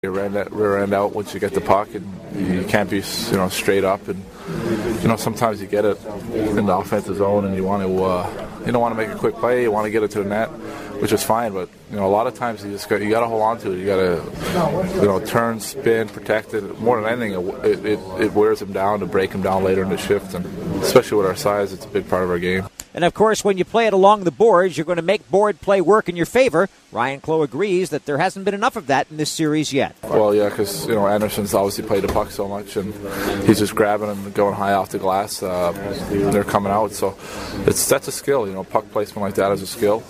rear end out once you get the puck, and you can't be straight up, and sometimes you get it in the offensive zone and you want to make a quick play, you want to get it to the net, which is fine, but a lot of times you got to hold on to it. You got to turn, spin, protect it. More than anything, it wears them down to break them down later in the shift, and especially with our size, it's a big part of our game. And, of course, when you play it along the boards, you're going to make board play work in your favor. Ryan Clough agrees that there hasn't been enough of that in this series yet. Well, yeah, because, Anderson's obviously played the puck so much, and he's just grabbing and going high off the glass. They're coming out, so that's a skill. Puck placement like that is a skill.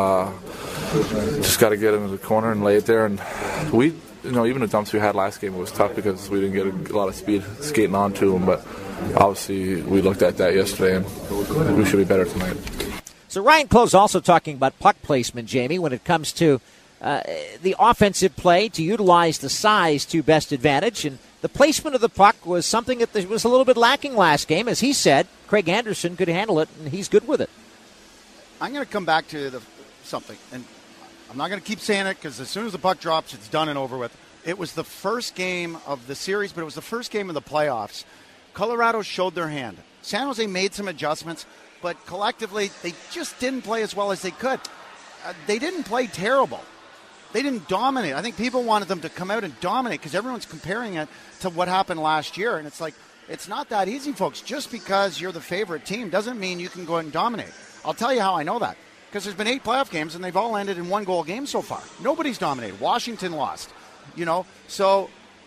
Just got to get into the corner and lay it there. And we, even the dumps we had last game, it was tough because we didn't get a lot of speed skating onto them, but obviously we looked at that yesterday, and we should be better tonight. So Ryan Clough's also talking about puck placement, Jamie, when it comes to the offensive play, to utilize the size to best advantage. And the placement of the puck was something that was a little bit lacking last game. As he said, Craig Anderson could handle it, and he's good with it. I'm going to come back to something, and I'm not going to keep saying it because as soon as the puck drops, it's done and over with. It was the first game of the series, but it was the first game of the playoffs. Colorado showed their hand. San Jose made some adjustments, but collectively, they just didn't play as well as they could. They didn't play terrible. They didn't dominate. I think people wanted them to come out and dominate because everyone's comparing it to what happened last year. And it's like, it's not that easy, folks. Just because you're the favorite team doesn't mean you can go out and dominate. I'll tell you how I know that. Because there's been 8 playoff games, and they've all ended in 1-goal games so far. Nobody's dominated. Washington lost. So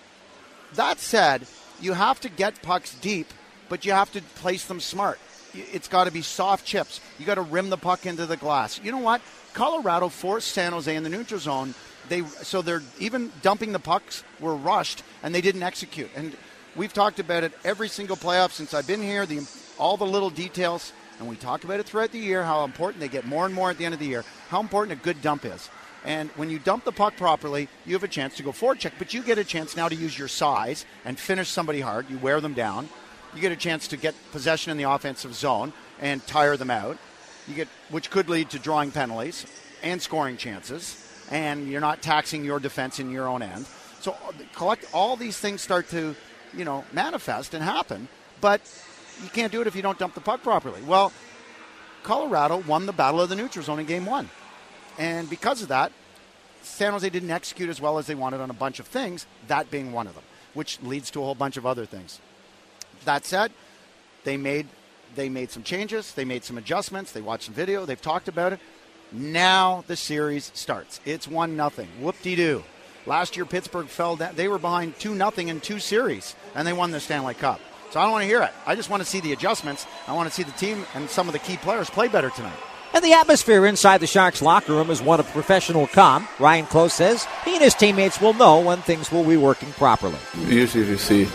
that said, you have to get pucks deep, but you have to place them smart. It's got to be soft chips. You got to rim the puck into the glass. You know what? Colorado forced San Jose in the neutral zone. They're even dumping the pucks were rushed, and they didn't execute. And we've talked about it every single playoff since I've been here, all the little details, and we talk about it throughout the year, how important they get more and more at the end of the year, how important a good dump is. And when you dump the puck properly, you have a chance to go forward check, but you get a chance now to use your size and finish somebody hard. You wear them down. You get a chance to get possession in the offensive zone and tire them out, which could lead to drawing penalties and scoring chances, and you're not taxing your defense in your own end. So all these things start to, manifest and happen, but you can't do it if you don't dump the puck properly. Well, Colorado won the battle of the neutral zone in Game 1. And because of that, San Jose didn't execute as well as they wanted on a bunch of things, that being one of them, which leads to a whole bunch of other things. That said, they made some changes. They made some adjustments. They watched some video. They've talked about it. Now the series starts. It's 1-0. Whoop-de-doo. Last year, Pittsburgh fell down. They were behind 2-0 in 2 series, and they won the Stanley Cup. So I don't want to hear it. I just want to see the adjustments. I want to see the team and some of the key players play better tonight. And the atmosphere inside the Sharks locker room is one of professional calm. Ryan Clough says he and his teammates will know when things will be working properly. Usually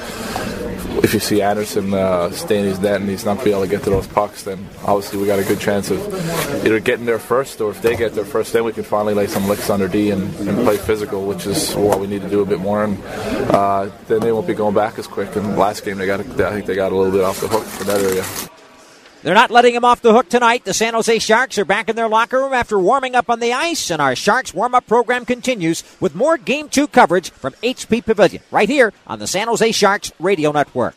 if you see Anderson stay in his net and he's not be able to get to those pucks, then obviously we got a good chance of either getting there first, or if they get there first, then we can finally lay some licks under D and play physical, which is what we need to do a bit more. And then they won't be going back as quick. And last game, I think they got a little bit off the hook for that area. They're not letting him off the hook tonight. The San Jose Sharks are back in their locker room after warming up on the ice, and our Sharks warm-up program continues with more Game 2 coverage from HP Pavilion right here on the San Jose Sharks Radio Network.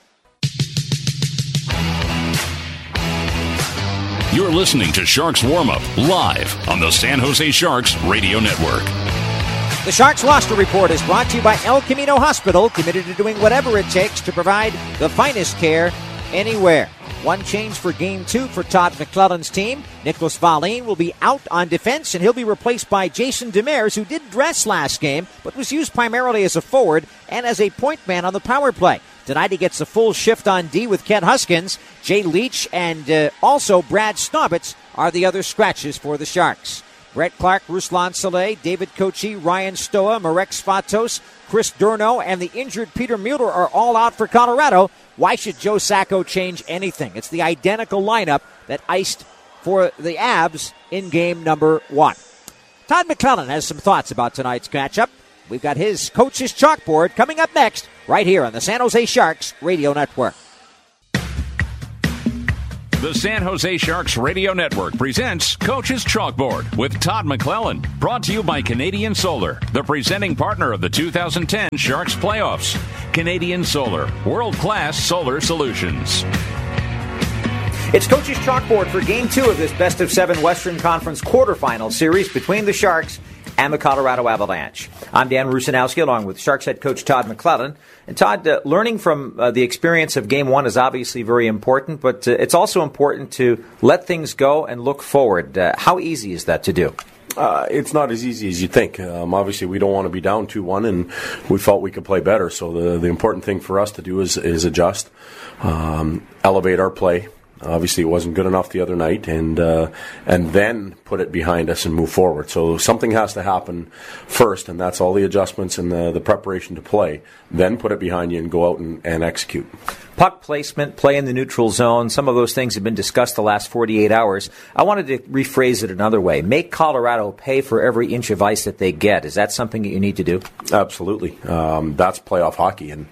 You're listening to Sharks Warm-Up live on the San Jose Sharks Radio Network. The Sharks roster report is brought to you by El Camino Hospital, committed to doing whatever it takes to provide the finest care anywhere. One change for Game 2 for Todd McClellan's team. Nicholas Valine will be out on defense, and he'll be replaced by Jason Demers, who did dress last game, but was used primarily as a forward and as a point man on the power play. Tonight he gets a full shift on D with Kent Huskins. Jay Leach and also Brad Snobitz are the other scratches for the Sharks. Brett Clark, Ruslan Saleh, David Kochi, Ryan Stoa, Marek Svatos, Chris Durno, and the injured Peter Mueller are all out for Colorado. Why should Joe Sacco change anything? It's the identical lineup that iced for the Avs in game number 1. Todd McClellan has some thoughts about tonight's matchup. We've got his coach's chalkboard coming up next right here on the San Jose Sharks Radio Network. The San Jose Sharks Radio Network presents Coach's Chalkboard with Todd McClellan. Brought to you by Canadian Solar, the presenting partner of the 2010 Sharks playoffs. Canadian Solar, world-class solar solutions. It's Coach's Chalkboard for Game 2 of this best-of-7 Western Conference quarterfinal series between the Sharks and the Colorado Avalanche. I'm Dan Rusanowski, along with Sharks head coach Todd McClellan. And Todd, learning from the experience of Game 1 is obviously very important, but it's also important to let things go and look forward. How easy is that to do? It's not as easy as you think. Obviously, we don't want to be down 2-1, and we felt we could play better. So the important thing for us to do is adjust, elevate our play. Obviously, it wasn't good enough the other night, and then put it behind us and move forward. So something has to happen first, and that's all the adjustments and the preparation to play. Then put it behind you and go out and execute. Puck placement, play in the neutral zone, some of those things have been discussed the last 48 hours. I wanted to rephrase it another way. Make Colorado pay for every inch of ice that they get. Is that something that you need to do? Absolutely. That's playoff hockey. And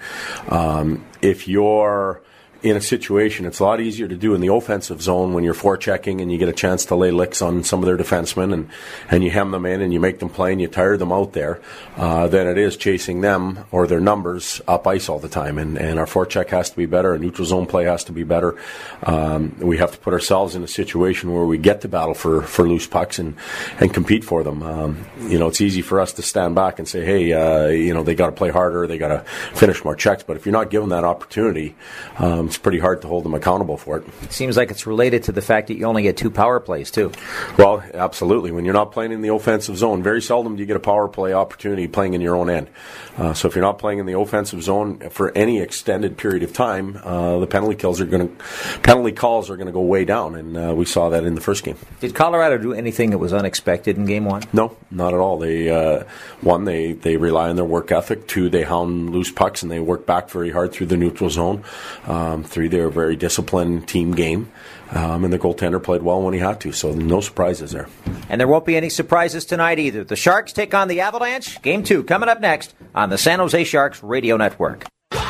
if you're in a situation, it's a lot easier to do in the offensive zone when you're forechecking and you get a chance to lay licks on some of their defensemen and you hem them in and you make them play and you tire them out there than it is chasing them or their numbers up ice all the time. And our forecheck has to be better. Our neutral zone play has to be better. We have to put ourselves in a situation where we get to battle for loose pucks and compete for them. It's easy for us to stand back and say, hey, they got to play harder, they got to finish more checks. But if you're not given that opportunity, it's pretty hard to hold them accountable for it. It seems like it's related to the fact that you only get 2 power plays, too. Well, absolutely. When you're not playing in the offensive zone, very seldom do you get a power play opportunity playing in your own end. So if you're not playing in the offensive zone for any extended period of time, the penalty calls are going to go way down, and we saw that in the first game. Did Colorado do anything that was unexpected in Game 1? No, not at all. They one, they rely on their work ethic. 2, they hound loose pucks and they work back very hard through the neutral zone. 3, they're a very disciplined team game, and the goaltender played well when he had to, so no surprises there. And there won't be any surprises tonight either. The Sharks take on the Avalanche. Game 2 coming up next on the San Jose Sharks Radio Network.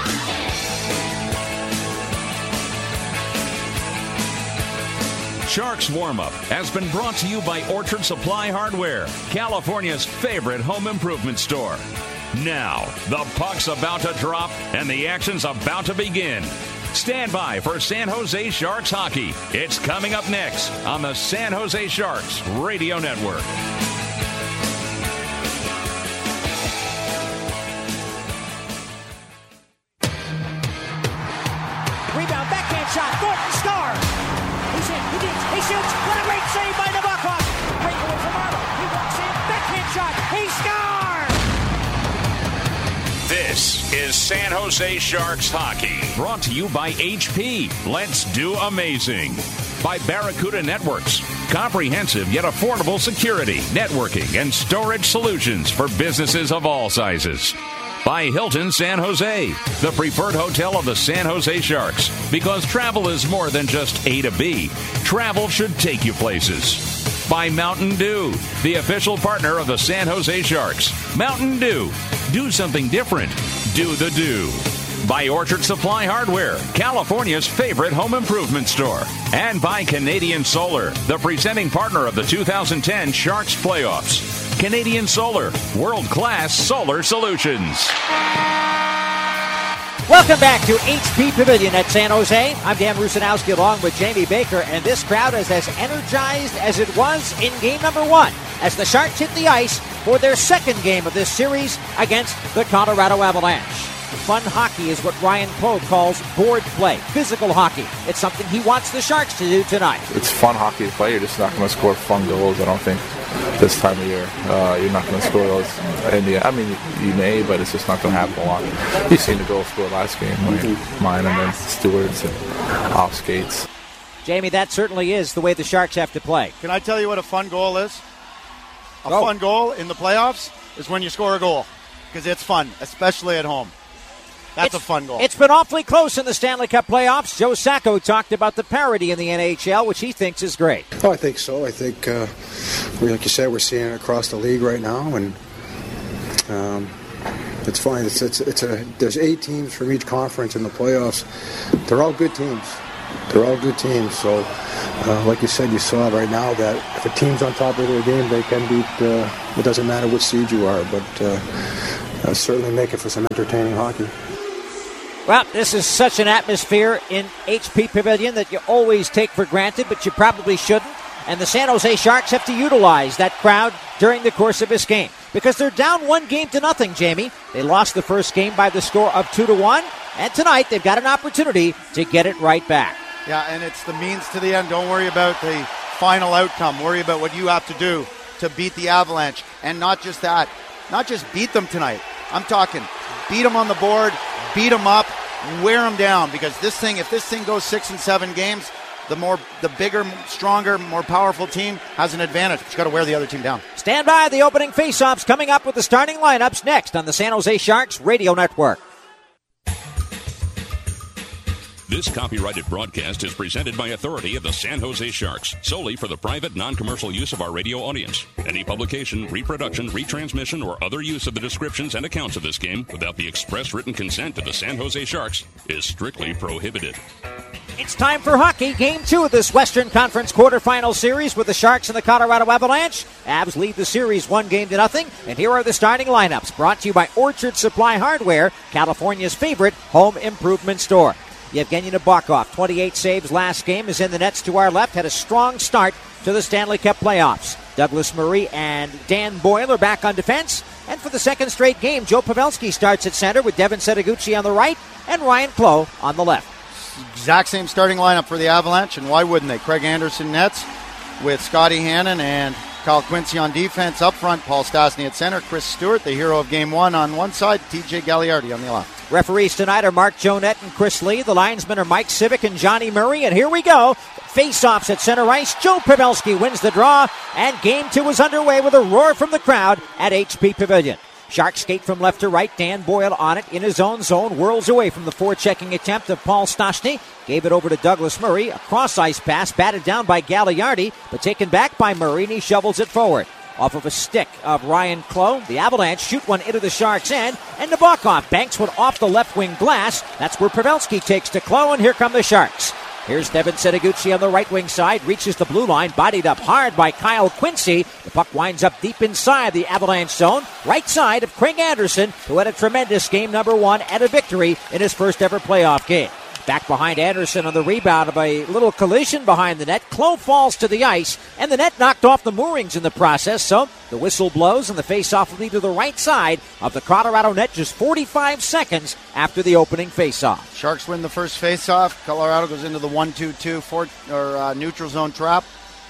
Sharks Warm-Up has been brought to you by Orchard Supply Hardware, California's favorite home improvement store. Now, the puck's about to drop and the action's about to begin. Stand by for San Jose Sharks hockey. It's coming up next on the San Jose Sharks Radio Network. Rebound, backhand shot, Thornton scores! He's in, he shoots, what a great save by Nabokov! Breakaway from Marlowe, he walks in, backhand shot, he scores! This is San Jose Sharks hockey, brought to you by HP. Let's do amazing. By Barracuda Networks, comprehensive yet affordable security, networking, and storage solutions for businesses of all sizes. By Hilton San Jose, the preferred hotel of the San Jose Sharks. Because travel is more than just A to B. Travel should take you places. By Mountain Dew, the official partner of the San Jose Sharks. Mountain Dew. Do something different. Do the do. By Orchard Supply Hardware, California's favorite home improvement store. And by Canadian Solar, the presenting partner of the 2010 Sharks playoffs. Canadian Solar, world-class solar solutions. Welcome back to HP Pavilion at San Jose. I'm Dan Rusanowski along with Jamie Baker, and this crowd is as energized as it was in game number 1 as the Sharks hit the ice for their second game of this series against the Colorado Avalanche. Fun hockey is what Ryan Pogue calls board play, physical hockey. It's something he wants the Sharks to do tonight. It's fun hockey to play. You're just not going to score fun goals, I don't think, this time of year. You're not going to score those. You may, but it's just not going to happen a lot. You've seen the goal scored last game, mine and then Stewart's and off skates. Jamie, that certainly is the way the Sharks have to play. Can I tell you what a fun goal is? Fun goal in the playoffs is when you score a goal, because it's fun, especially at home. That's a fun goal. It's been awfully close in the Stanley Cup playoffs. Joe Sacco talked about the parity in the NHL, which he thinks is great. Oh, I think so. I think, like you said, we're seeing it across the league right now, and it's fine. There's 8 teams from each conference in the playoffs. They're all good teams. they're all good teams. So, like you said, you saw right now that if a team's on top of their game, they can beat. It doesn't matter which seed you are, but certainly make it for some entertaining hockey. Well, this is such an atmosphere in HP Pavilion that you always take for granted, but you probably shouldn't. And the San Jose Sharks have to utilize that crowd during the course of this game because they're down 1-0, Jamie. They lost the first game by the score of 2-1, and tonight they've got an opportunity to get it right back. Yeah, and it's the means to the end. Don't worry about the final outcome. Worry about what you have to do to beat the Avalanche. And not just that, not just beat them tonight. I'm talking beat them on the board, beat them up, wear them down, because if this thing goes 6 and 7 games, the bigger, stronger, more powerful team has an advantage. But you got to wear the other team down. Stand by. The opening faceoffs coming up with the starting lineups next on the San Jose Sharks Radio Network. This copyrighted broadcast is presented by authority of the San Jose Sharks, solely for the private, non-commercial use of our radio audience. Any publication, reproduction, retransmission, or other use of the descriptions and accounts of this game without the express written consent of the San Jose Sharks is strictly prohibited. It's time for hockey. Game 2 of this Western Conference quarterfinal series with the Sharks and the Colorado Avalanche. Avs lead the series 1-0, and here are the starting lineups, brought to you by Orchard Supply Hardware, California's favorite home improvement store. Yevgeny Nabokov, 28 saves last game, is in the nets to our left, had a strong start to the Stanley Cup playoffs. Douglas Murray and Dan Boyle are back on defense. And for the second straight game, Joe Pavelski starts at center with Devin Setoguchi on the right and Ryan Clough on the left. Exact same starting lineup for the Avalanche, and why wouldn't they? Craig Anderson nets with Scotty Hannon and Kyle Quincy on defense. Up front, Paul Stastny at center, Chris Stewart, the hero of Game 1 on one side, TJ Gagliardi on the left. Referees tonight are Mark Jonette and Chris Lee. The linesmen are Mike Civic and Johnny Murray. And here we go. Face-offs at center ice. Joe Pavelski wins the draw. And Game 2 is underway with a roar from the crowd at HP Pavilion. Sharks skate from left to right. Dan Boyle on it in his own zone. Whirls away from the forechecking attempt of Paul Stastny. Gave it over to Douglas Murray. A cross-ice pass batted down by Gagliardi, but taken back by Murray, and he shovels it forward. Off of a stick of Ryan Clough, the Avalanche shoot one into the Sharks' end, and Nabokov banks one off the left wing glass. That's where Pavelski takes to Clough, and here come the Sharks. Here's Devin Setoguchi on the right wing side, reaches the blue line, bodied up hard by Kyle Quincy. The puck winds up deep inside the Avalanche zone, right side of Craig Anderson, who had a tremendous game number 1 and a victory in his first ever playoff game. Back behind Anderson on the rebound of a little collision behind the net. Clough falls to the ice, and the net knocked off the moorings in the process, so the whistle blows, and the face-off will be to the right side of the Colorado net just 45 seconds after the opening face-off. Sharks win the first face-off. Colorado goes into the 1-2-2 neutral zone trap.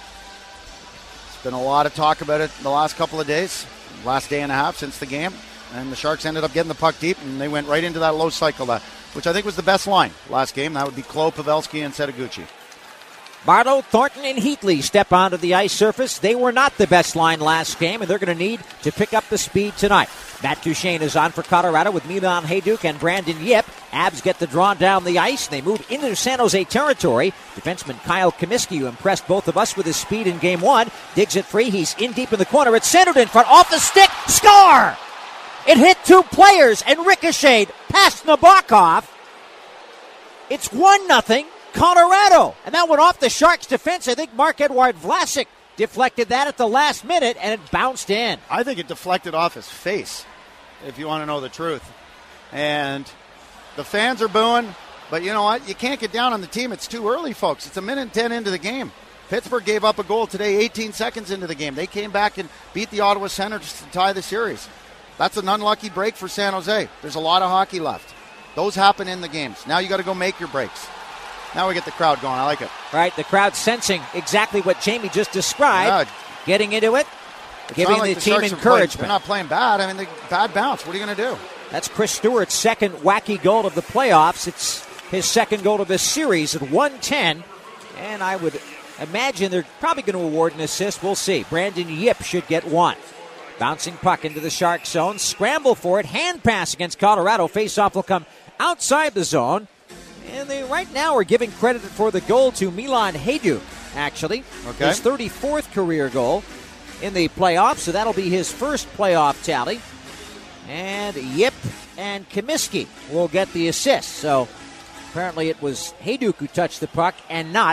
There's been a lot of talk about it the last couple of days, last day and a half since the game, and the Sharks ended up getting the puck deep, and they went right into that low cycle, which I think was the best line last game. That would be Clough, Pavelski, and Setoguchi. Barlow, Thornton, and Heatley step onto the ice surface. They were not the best line last game, and they're going to need to pick up the speed tonight. Matt Duchene is on for Colorado with Milan Hajduk and Brandon Yip. Avs get the draw down the ice. They move into San Jose territory. Defenseman Kyle Comiskey, who impressed both of us with his speed in Game 1, digs it free. He's in deep in the corner. It's centered in front, off the stick. Score! It hit 2 players and ricocheted past Nabokov. It's 1-0 Colorado. And that went off the Sharks' defense. I think Marc-Edouard Vlasic deflected that at the last minute, and it bounced in. I think it deflected off his face, if you want to know the truth. And the fans are booing, but you know what? You can't get down on the team. It's too early, folks. It's 1:10 into the game. Pittsburgh gave up a goal today 18 seconds into the game. They came back and beat the Ottawa Senators to tie the series. That's an unlucky break for San Jose. There's a lot of hockey left. Those happen in the games. Now you got to go make your breaks. Now we get the crowd going. I like it. Right, the crowd sensing exactly what Jamie just described, getting into it, giving like the team encouragement. They're not playing bad. I mean, they bad bounce. What are you going to do? That's Chris Stewart's second wacky goal of the playoffs. It's his second goal of this series at 1:10, and I would imagine they're probably going to award an assist. We'll see. Brandon Yip should get 1. Bouncing puck into the Shark zone. Scramble for it. Hand pass against Colorado. Face-off will come outside the zone. And they right now are giving credit for the goal to Milan Hajduk, actually. Okay. His 34th career goal in the playoffs, so that'll be his first playoff tally. And Yip and Comiskey will get the assist. So Apparently it was Hejduk who touched the puck and not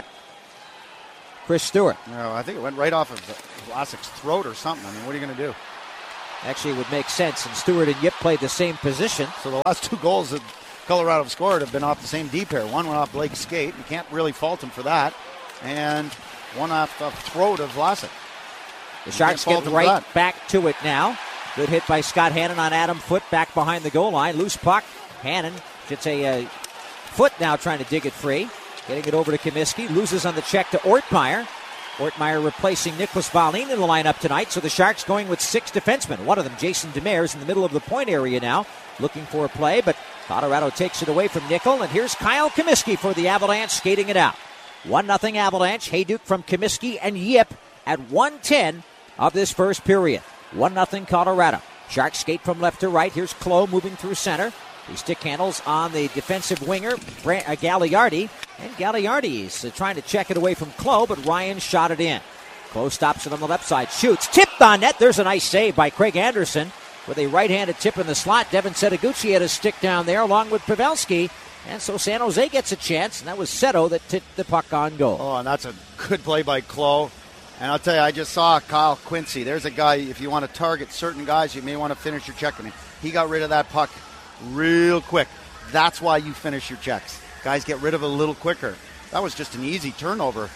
Chris Stewart. No, I think it went right off of Vlasic's throat or something. I mean, what are you going to do? Actually, it would make sense. And Stewart and Yip played the same position. So the last 2 goals that Colorado have scored have been off the same D pair. One went off Blake's skate. You can't really fault him for that. And one off the throat of Vlasic. The Sharks get right back to it now. Good hit by Scott Hannon on Adam Foote back behind the goal line. Loose puck. Hannon gets a Foote now trying to dig it free. Getting it over to Comiskey. Loses on the check to Ortmeyer. Ortmeyer replacing Nicholas Wallin in the lineup tonight. So the Sharks going with 6 defensemen. One of them, Jason Demers, in the middle of the point area now, looking for a play. But Colorado takes it away from Nickel. And here's Kyle Comiskey for the Avalanche skating it out. 1-0 Avalanche. Hejduk from Comiskey and Yip at 1:10 of this first period. 1-0 Colorado. Sharks skate from left to right. Here's Clough moving through center. He stick handles on the defensive winger, Gagliardi. And Gagliardi is trying to check it away from Clough, but Ryan shot it in. Clough stops it on the left side, shoots, tipped on net. There's a nice save by Craig Anderson with a right-handed tip in the slot. Devin Setoguchi had a stick down there along with Pavelski. And so San Jose gets a chance, and that was Seto that tipped the puck on goal. Oh, and that's a good play by Clough. And I'll tell you, I just saw Kyle Quincy. There's a guy, if you want to target certain guys, you may want to finish your check. I mean, he got rid of that puck real quick. That's why you finish your checks. Guys get rid of it a little quicker. That was just an easy turnover.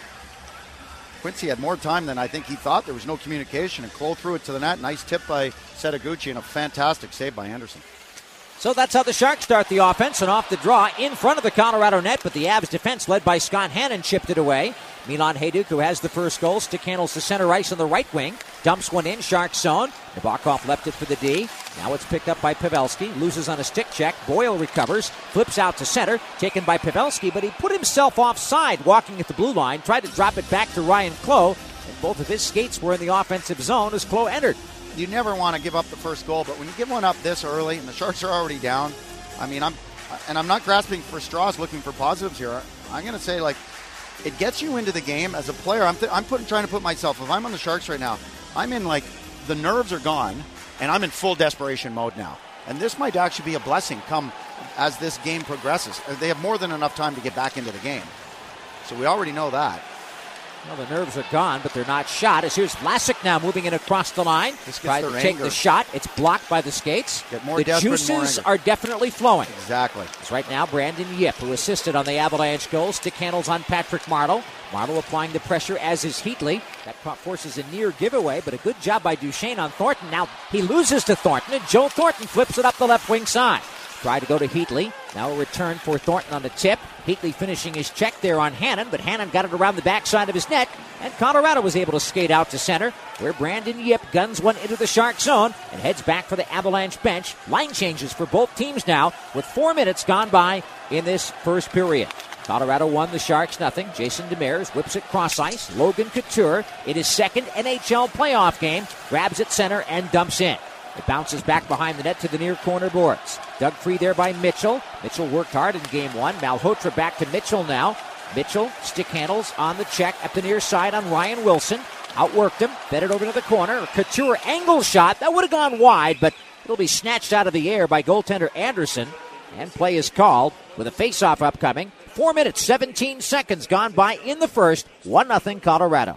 Quincy had more time than I think he thought. There was no communication, and Clough threw it to the net. Nice tip by Setoguchi and a fantastic save by Anderson. So that's how the Sharks start the offense, and off the draw in front of the Colorado net, but the Avs defense led by Scott Hannon chipped it away. Milan Hejduk, who has the first goal, stick handles to center ice on the right wing, dumps one in, Sharks zone. Nabokov left it for the D. Now it's picked up by Pavelski, loses on a stick check. Boyle recovers, flips out to center, taken by Pavelski, but he put himself offside walking at the blue line, tried to drop it back to Ryan Clough, and both of his skates were in the offensive zone as Clough entered. You never want to give up the first goal, but when you give one up this early and the Sharks are already down, I mean, I'm not grasping for straws looking for positives here. I'm going to say, like, it gets you into the game as a player. I'm trying to put myself, if I'm on the Sharks right now, I'm in, like, the nerves are gone, and I'm in full desperation mode now. And this might actually be a blessing come as this game progresses. They have more than enough time to get back into the game. So we already know that. Well, the nerves are gone, but they're not shot. As here's Vlasic now moving in across the line. Tried to take the shot. It's blocked by the skates. The juices are definitely flowing. Exactly. It's right now Brandon Yip, who assisted on the Avalanche goal. Stick handles on Patrick Marleau. Marleau applying the pressure, as is Heatley. That forces a near giveaway, but a good job by Duchesne on Thornton. Now he loses to Thornton, and Joe Thornton flips it up the left wing side. Tried to go to Heatley. Now a return for Thornton on the tip. Heatley finishing his check there on Hannon, but Hannon got it around the backside of his net, and Colorado was able to skate out to center, where Brandon Yip guns one into the Shark zone and heads back for the Avalanche bench. Line changes for both teams now, with 4 minutes gone by in this first period. Colorado won, the Sharks nothing. Jason Demers whips it cross ice. Logan Couture in his second NHL playoff game grabs it center and dumps in. It bounces back behind the net to the near corner boards. Dug free there by Mitchell. Mitchell worked hard in game one. Malhotra back to Mitchell now. Mitchell stick handles on the check at the near side on Ryan Wilson. Outworked him. Fed it over to the corner. Couture angle shot. That would have gone wide, but it'll be snatched out of the air by goaltender Anderson. And play is called with a face-off upcoming. 4 minutes, 17 seconds gone by in the first. 1-0 Colorado.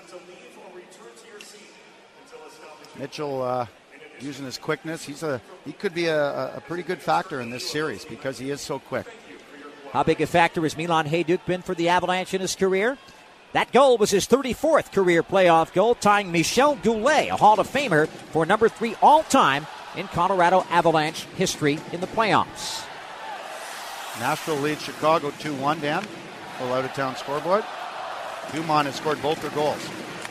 Mitchell using his quickness. He could be a pretty good factor in this series because he is so quick. How big a factor has Milan Hejduk been for the Avalanche in his career? That goal was his 34th career playoff goal, tying Michel Goulet, a Hall of Famer, for number 3 all-time in Colorado Avalanche history in the playoffs. Nashville leads Chicago 2-1, Dan. Full out-of-town scoreboard. Dumont has scored both their goals.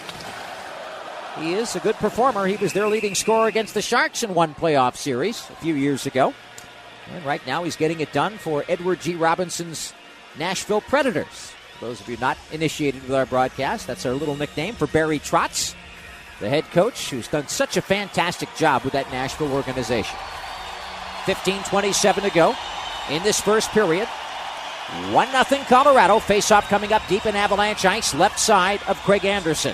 He is a good performer. He was their leading scorer against the Sharks in one playoff series a few years ago. And right now he's getting it done for Edward G. Robinson's Nashville Predators. For those of you not initiated with our broadcast, that's our little nickname for Barry Trotz, the head coach, who's done such a fantastic job with that Nashville organization. 15:27 to go in this first period. 1-0 Colorado. Face-off coming up deep in Avalanche ice, left side of Craig Anderson.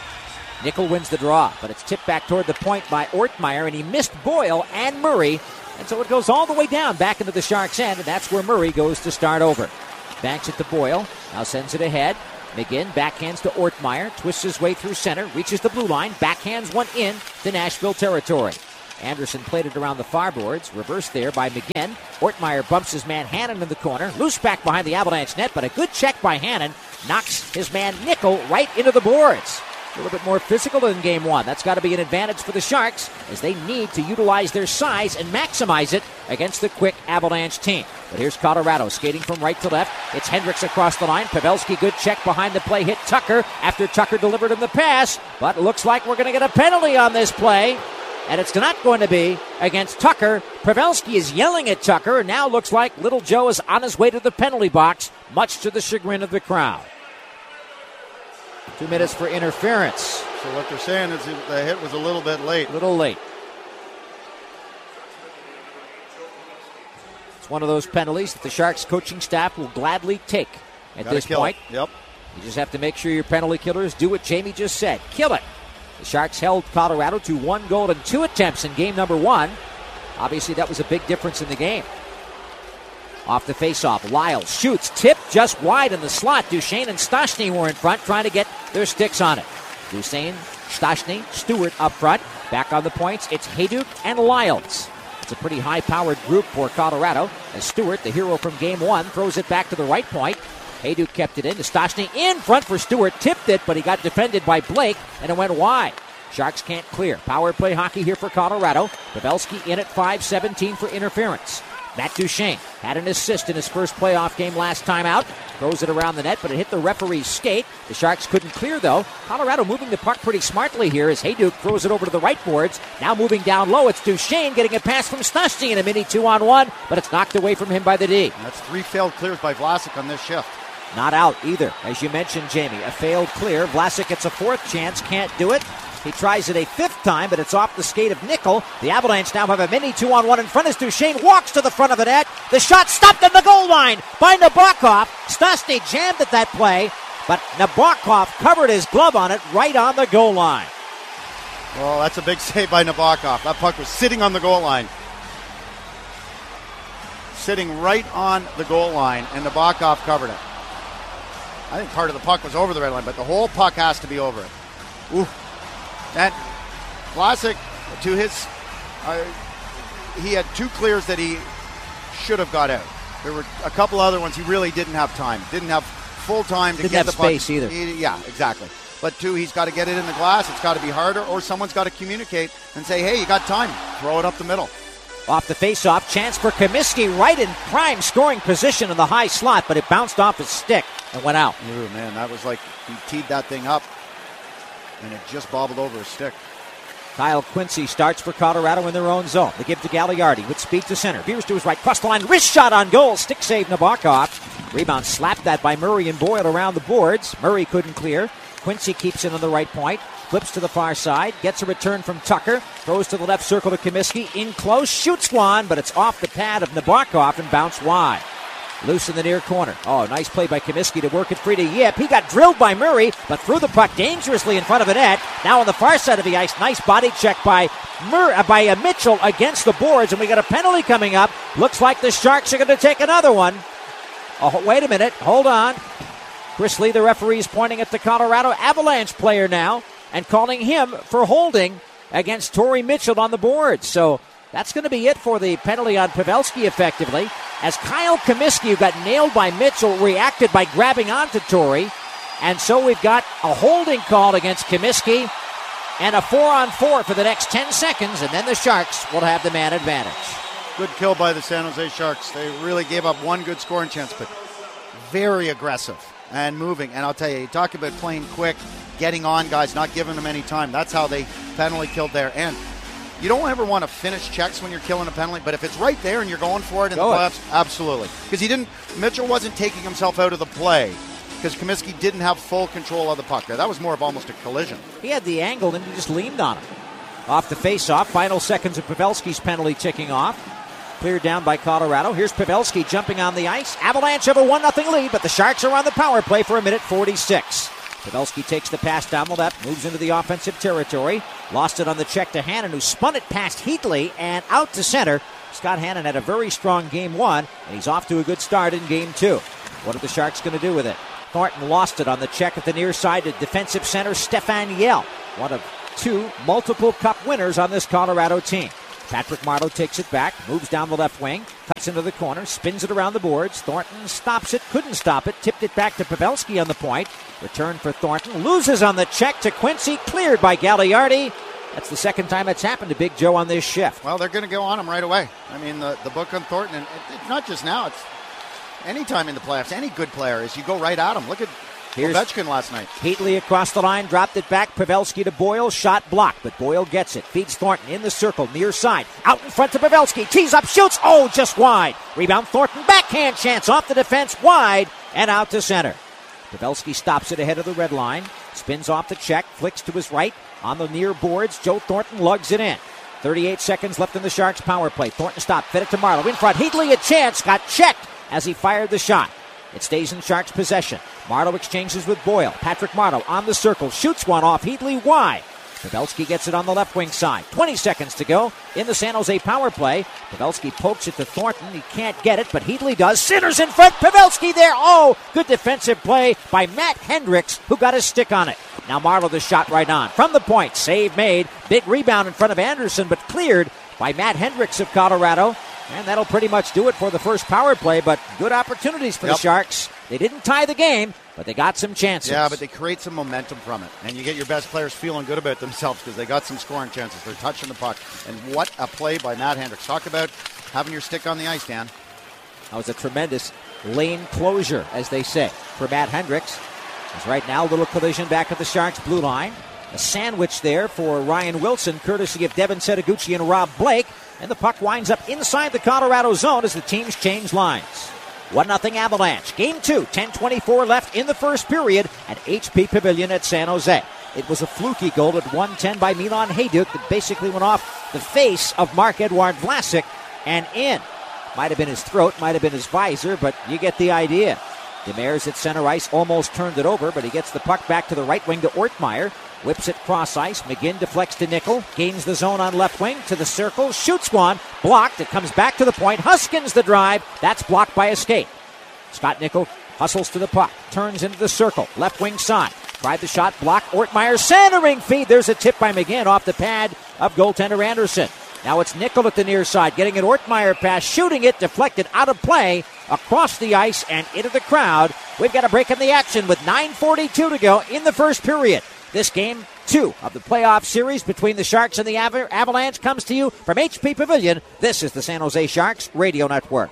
Nickel wins the draw, but it's tipped back toward the point by Ortmeyer, and he missed Boyle and Murray And so it goes all the way down back into the Sharks' end, and that's where Murray goes to start over. Banks it to Boyle. Now sends it ahead. McGinn backhands to Ortmeyer. Twists his way through center. Reaches the blue line. Backhands one in to Nashville territory. Anderson played it around the far boards. Reversed there by McGinn. Ortmeyer bumps his man Hannon in the corner. Loose back behind the Avalanche net, but a good check by Hannon knocks his man Nickel right into the boards. A little bit more physical than game one. That's got to be an advantage for the Sharks as they need to utilize their size and maximize it against the quick Avalanche team. But here's Colorado skating from right to left. It's Hendricks across the line. Pavelski, good check behind the play, hit Tucker after Tucker delivered him the pass. But it looks like we're going to get a penalty on this play. And it's not going to be against Tucker. Pavelski is yelling at Tucker, and now looks like Little Joe is on his way to the penalty box, much to the chagrin of the crowd. 2 minutes for interference. So what they're saying is the hit was a little bit late. A little late. It's one of those penalties that the Sharks coaching staff will gladly take at this point. Yep. You just have to make sure your penalty killers do what Jamie just said. Kill it. The Sharks held Colorado to 1 goal and 2 attempts in game number 1. Obviously, that was a big difference in the game. Off the faceoff, Lyle shoots, tipped just wide in the slot. Duchesne and Stastny were in front trying to get their sticks on it. Duchesne, Stastny, Stewart up front. Back on the points, it's Hayduk and Lyles. It's a pretty high-powered group for Colorado as Stewart, the hero from game 1, throws it back to the right point. Hayduk kept it in to Stastny in front for Stewart, tipped it, but he got defended by Blake, and it went wide. Sharks can't clear. Power play hockey here for Colorado. Pavelski in at 5:17 for interference. Matt Duchesne had an assist in his first playoff game last time out. Throws it around the net, but it hit the referee's skate. The Sharks couldn't clear, though. Colorado moving the puck pretty smartly here as Hayduk throws it over to the right boards. Now moving down low, it's Duchesne getting a pass from Stastny in a mini 2-on-1, but it's knocked away from him by the D. And that's 3 failed clears by Vlasic on this shift. Not out either. As you mentioned, Jamie, a failed clear. Vlasic gets a 4th chance, can't do it. He tries it a 5th time, but it's off the skate of Nickel. The Avalanche now have a mini 2-on-1 in front as Duchesne walks to the front of the net. The shot stopped at the goal line by Nabokov. Stastny jammed at that play, but Nabokov covered his glove on it right on the goal line. Well, that's a big save by Nabokov. That puck was sitting on the goal line. Sitting right on the goal line, and Nabokov covered it. I think part of the puck was over the red line, but the whole puck has to be over it. Ooh. And Vlasic, to his, he had 2 clears that he should have got out. There were a couple other ones he really didn't have time. Didn't have full time to get the puck. Didn't have space either. Yeah, exactly. But 2, he's got to get it in the glass. It's got to be harder, or someone's got to communicate and say, hey, you got time. Throw it up the middle. Off the faceoff, chance for Comiskey right in prime scoring position in the high slot, but it bounced off his stick and went out. Ooh, man, that was like he teed that thing up, and it just bobbled over his stick. Kyle Quincy starts for Colorado in their own zone. They give to Gagliardi with speed to center. Veers to his right, cross the line, wrist shot on goal. Stick save Nabokov. Rebound slapped that by Murray and Boyle around the boards. Murray couldn't clear. Quincy keeps it on the right point. Flips to the far side. Gets a return from Tucker. Throws to the left circle to Comiskey. In close. Shoots one, but it's off the pad of Nabokov and bounced wide. Loose in the near corner. Oh, nice play by Comiskey to work it free to Yip. He got drilled by Murray, but threw the puck dangerously in front of a net. Now on the far side of the ice, nice body check by Mitchell against the boards, and we got a penalty coming up. Looks like the Sharks are going to take another one. Oh, wait a minute. Hold on. Chris Lee, the referee, is pointing at the Colorado Avalanche player now and calling him for holding against Torrey Mitchell on the boards. So that's going to be it for the penalty on Pavelski effectively, as Kyle Comiskey, who got nailed by Mitchell, reacted by grabbing onto Torrey. And so we've got a holding call against Comiskey and a 4-on-4 for the next 10 seconds, and then the Sharks will have the man advantage. Good kill by the San Jose Sharks. They really gave up one good scoring chance, but very aggressive and moving. And I'll tell you talk about playing quick, getting on guys, not giving them any time. That's how they penalty killed there. And you don't ever want to finish checks when you're killing a penalty, but if it's right there and you're going for it in the playoffs, absolutely. Because Mitchell wasn't taking himself out of the play because Comiskey didn't have full control of the puck there. That was more of almost a collision. He had the angle and he just leaned on him. Off the face-off, final seconds of Pavelski's penalty ticking off. Cleared down by Colorado. Here's Pavelski jumping on the ice. Avalanche have a 1-0 lead, but the Sharks are on the power play for 1:46. Pavelski takes the pass down the left, moves into the offensive territory. Lost it on the check to Hannon, who spun it past Heatley and out to center. Scott Hannon had a very strong Game 1, and he's off to a good start in Game 2. What are the Sharks going to do with it? Thornton lost it on the check at the near side to defensive center Stefan Yell, one of 2 multiple cup winners on this Colorado team. Patrick Marleau takes it back, moves down the left wing, cuts into the corner, spins it around the boards. Thornton stops it, couldn't stop it, tipped it back to Pavelski on the point. Return for Thornton, loses on the check to Quincy, cleared by Gagliardi. That's the second time it's happened to Big Joe on this shift. Well, they're going to go on him right away. I mean, the book on Thornton, and it's not just now, it's any time in the playoffs, any good player is you go right at him. Look at Ovechkin last night. Heatley across the line, dropped it back. Pavelski to Boyle, shot blocked, but Boyle gets it. Feeds Thornton in the circle, near side. Out in front to Pavelski, tees up, shoots, just wide. Rebound Thornton, backhand chance off the defense, wide, and out to center. Pavelski stops it ahead of the red line, spins off the check, flicks to his right. On the near boards, Joe Thornton lugs it in. 38 seconds left in the Sharks' power play. Thornton stopped, fed it to Marleau. In front, Heatley a chance, got checked as he fired the shot. It stays in Sharks' possession. Marleau exchanges with Boyle. Patrick Marleau on the circle, shoots one off Heatley wide. Pavelski gets it on the left wing side. 20 seconds to go in the San Jose power play. Pavelski pokes it to Thornton. He can't get it, but Heatley does. Centers in front. Pavelski there. Good defensive play by Matt Hendricks, who got his stick on it. Now Marleau the shot right on. From the point, save made. Big rebound in front of Anderson, but cleared by Matt Hendricks of Colorado. And that'll pretty much do it for the first power play, but good opportunities for the Sharks. They didn't tie the game, but they got some chances. Yeah, but they create some momentum from it. And you get your best players feeling good about themselves because they got some scoring chances. They're touching the puck. And what a play by Matt Hendricks. Talk about having your stick on the ice, Dan. That was a tremendous lane closure, as they say, for Matt Hendricks. As right now, a little collision back at the Sharks' blue line. A sandwich there for Ryan Wilson, courtesy of Devin Setaguchi and Rob Blake. And the puck winds up inside the Colorado zone as the teams change lines. 1-0 Avalanche. Game 2, 10:24 left in the first period at HP Pavilion at San Jose. It was a fluky goal at 1:10 by Milan Hajduk that basically went off the face of Marc-Edouard Vlasic and in. Might have been his throat, might have been his visor, but you get the idea. Demers at center ice almost turned it over, but he gets the puck back to the right wing to Ortmeyer. Whips it cross ice. McGinn deflects to Nickel. Gains the zone on left wing to the circle. Shoots one. Blocked. It comes back to the point. Huskins the drive. That's blocked by a skate. Scott Nickel hustles to the puck. Turns into the circle. Left wing side. Tried the shot. Blocked. Ortmeyer centering feed. There's a tip by McGinn off the pad of goaltender Anderson. Now it's Nickel at the near side. Getting an Ortmeyer pass. Shooting it. Deflected out of play. Across the ice and into the crowd. We've got a break in the action with 9:42 to go in the first period. This game 2 of the playoff series between the Sharks and the Avalanche comes to you from HP Pavilion. This is the San Jose Sharks Radio Network.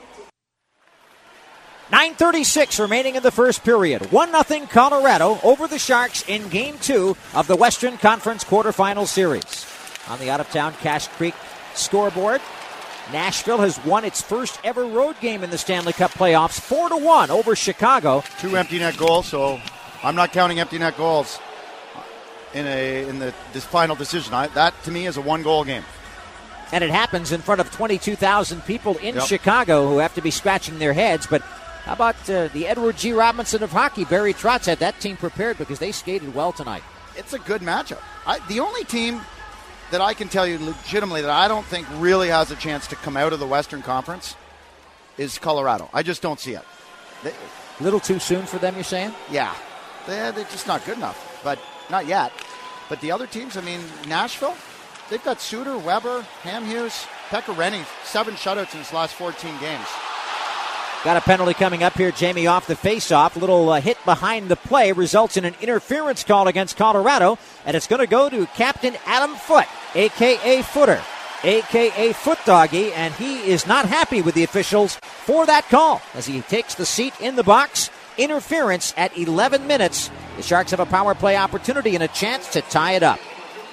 9:36 remaining in the first period. 1-0 Colorado over the Sharks in Game 2 of the Western Conference quarterfinal series. On the out-of-town Cache Creek scoreboard, Nashville has won its first ever road game in the Stanley Cup playoffs, 4-1 over Chicago. 2 empty net goals, so I'm not counting empty net goals in this final decision. That to me is a 1-goal game. And it happens in front of 22,000 people in Chicago who have to be scratching their heads. But how about the Edward G. Robinson of hockey? Barry Trotz had that team prepared because they skated well tonight. It's a good matchup. The only team that I can tell you legitimately that I don't think really has a chance to come out of the Western Conference is Colorado. I just don't see it. A little too soon for them, you're saying? Yeah. They're just not good enough. But not yet. But the other teams, I mean, Nashville, they've got Suter, Weber, Hamhuis, Pekka Rinne, 7 shutouts in his last 14 games. Got a penalty coming up here, Jamie, off the faceoff. Little hit behind the play results in an interference call against Colorado, and it's going to go to Captain Adam Foote, a.k.a. Footer, a.k.a. Foot Doggy, and he is not happy with the officials for that call as he takes the seat in the box. Interference at 11 minutes. The Sharks have a power play opportunity and a chance to tie it up.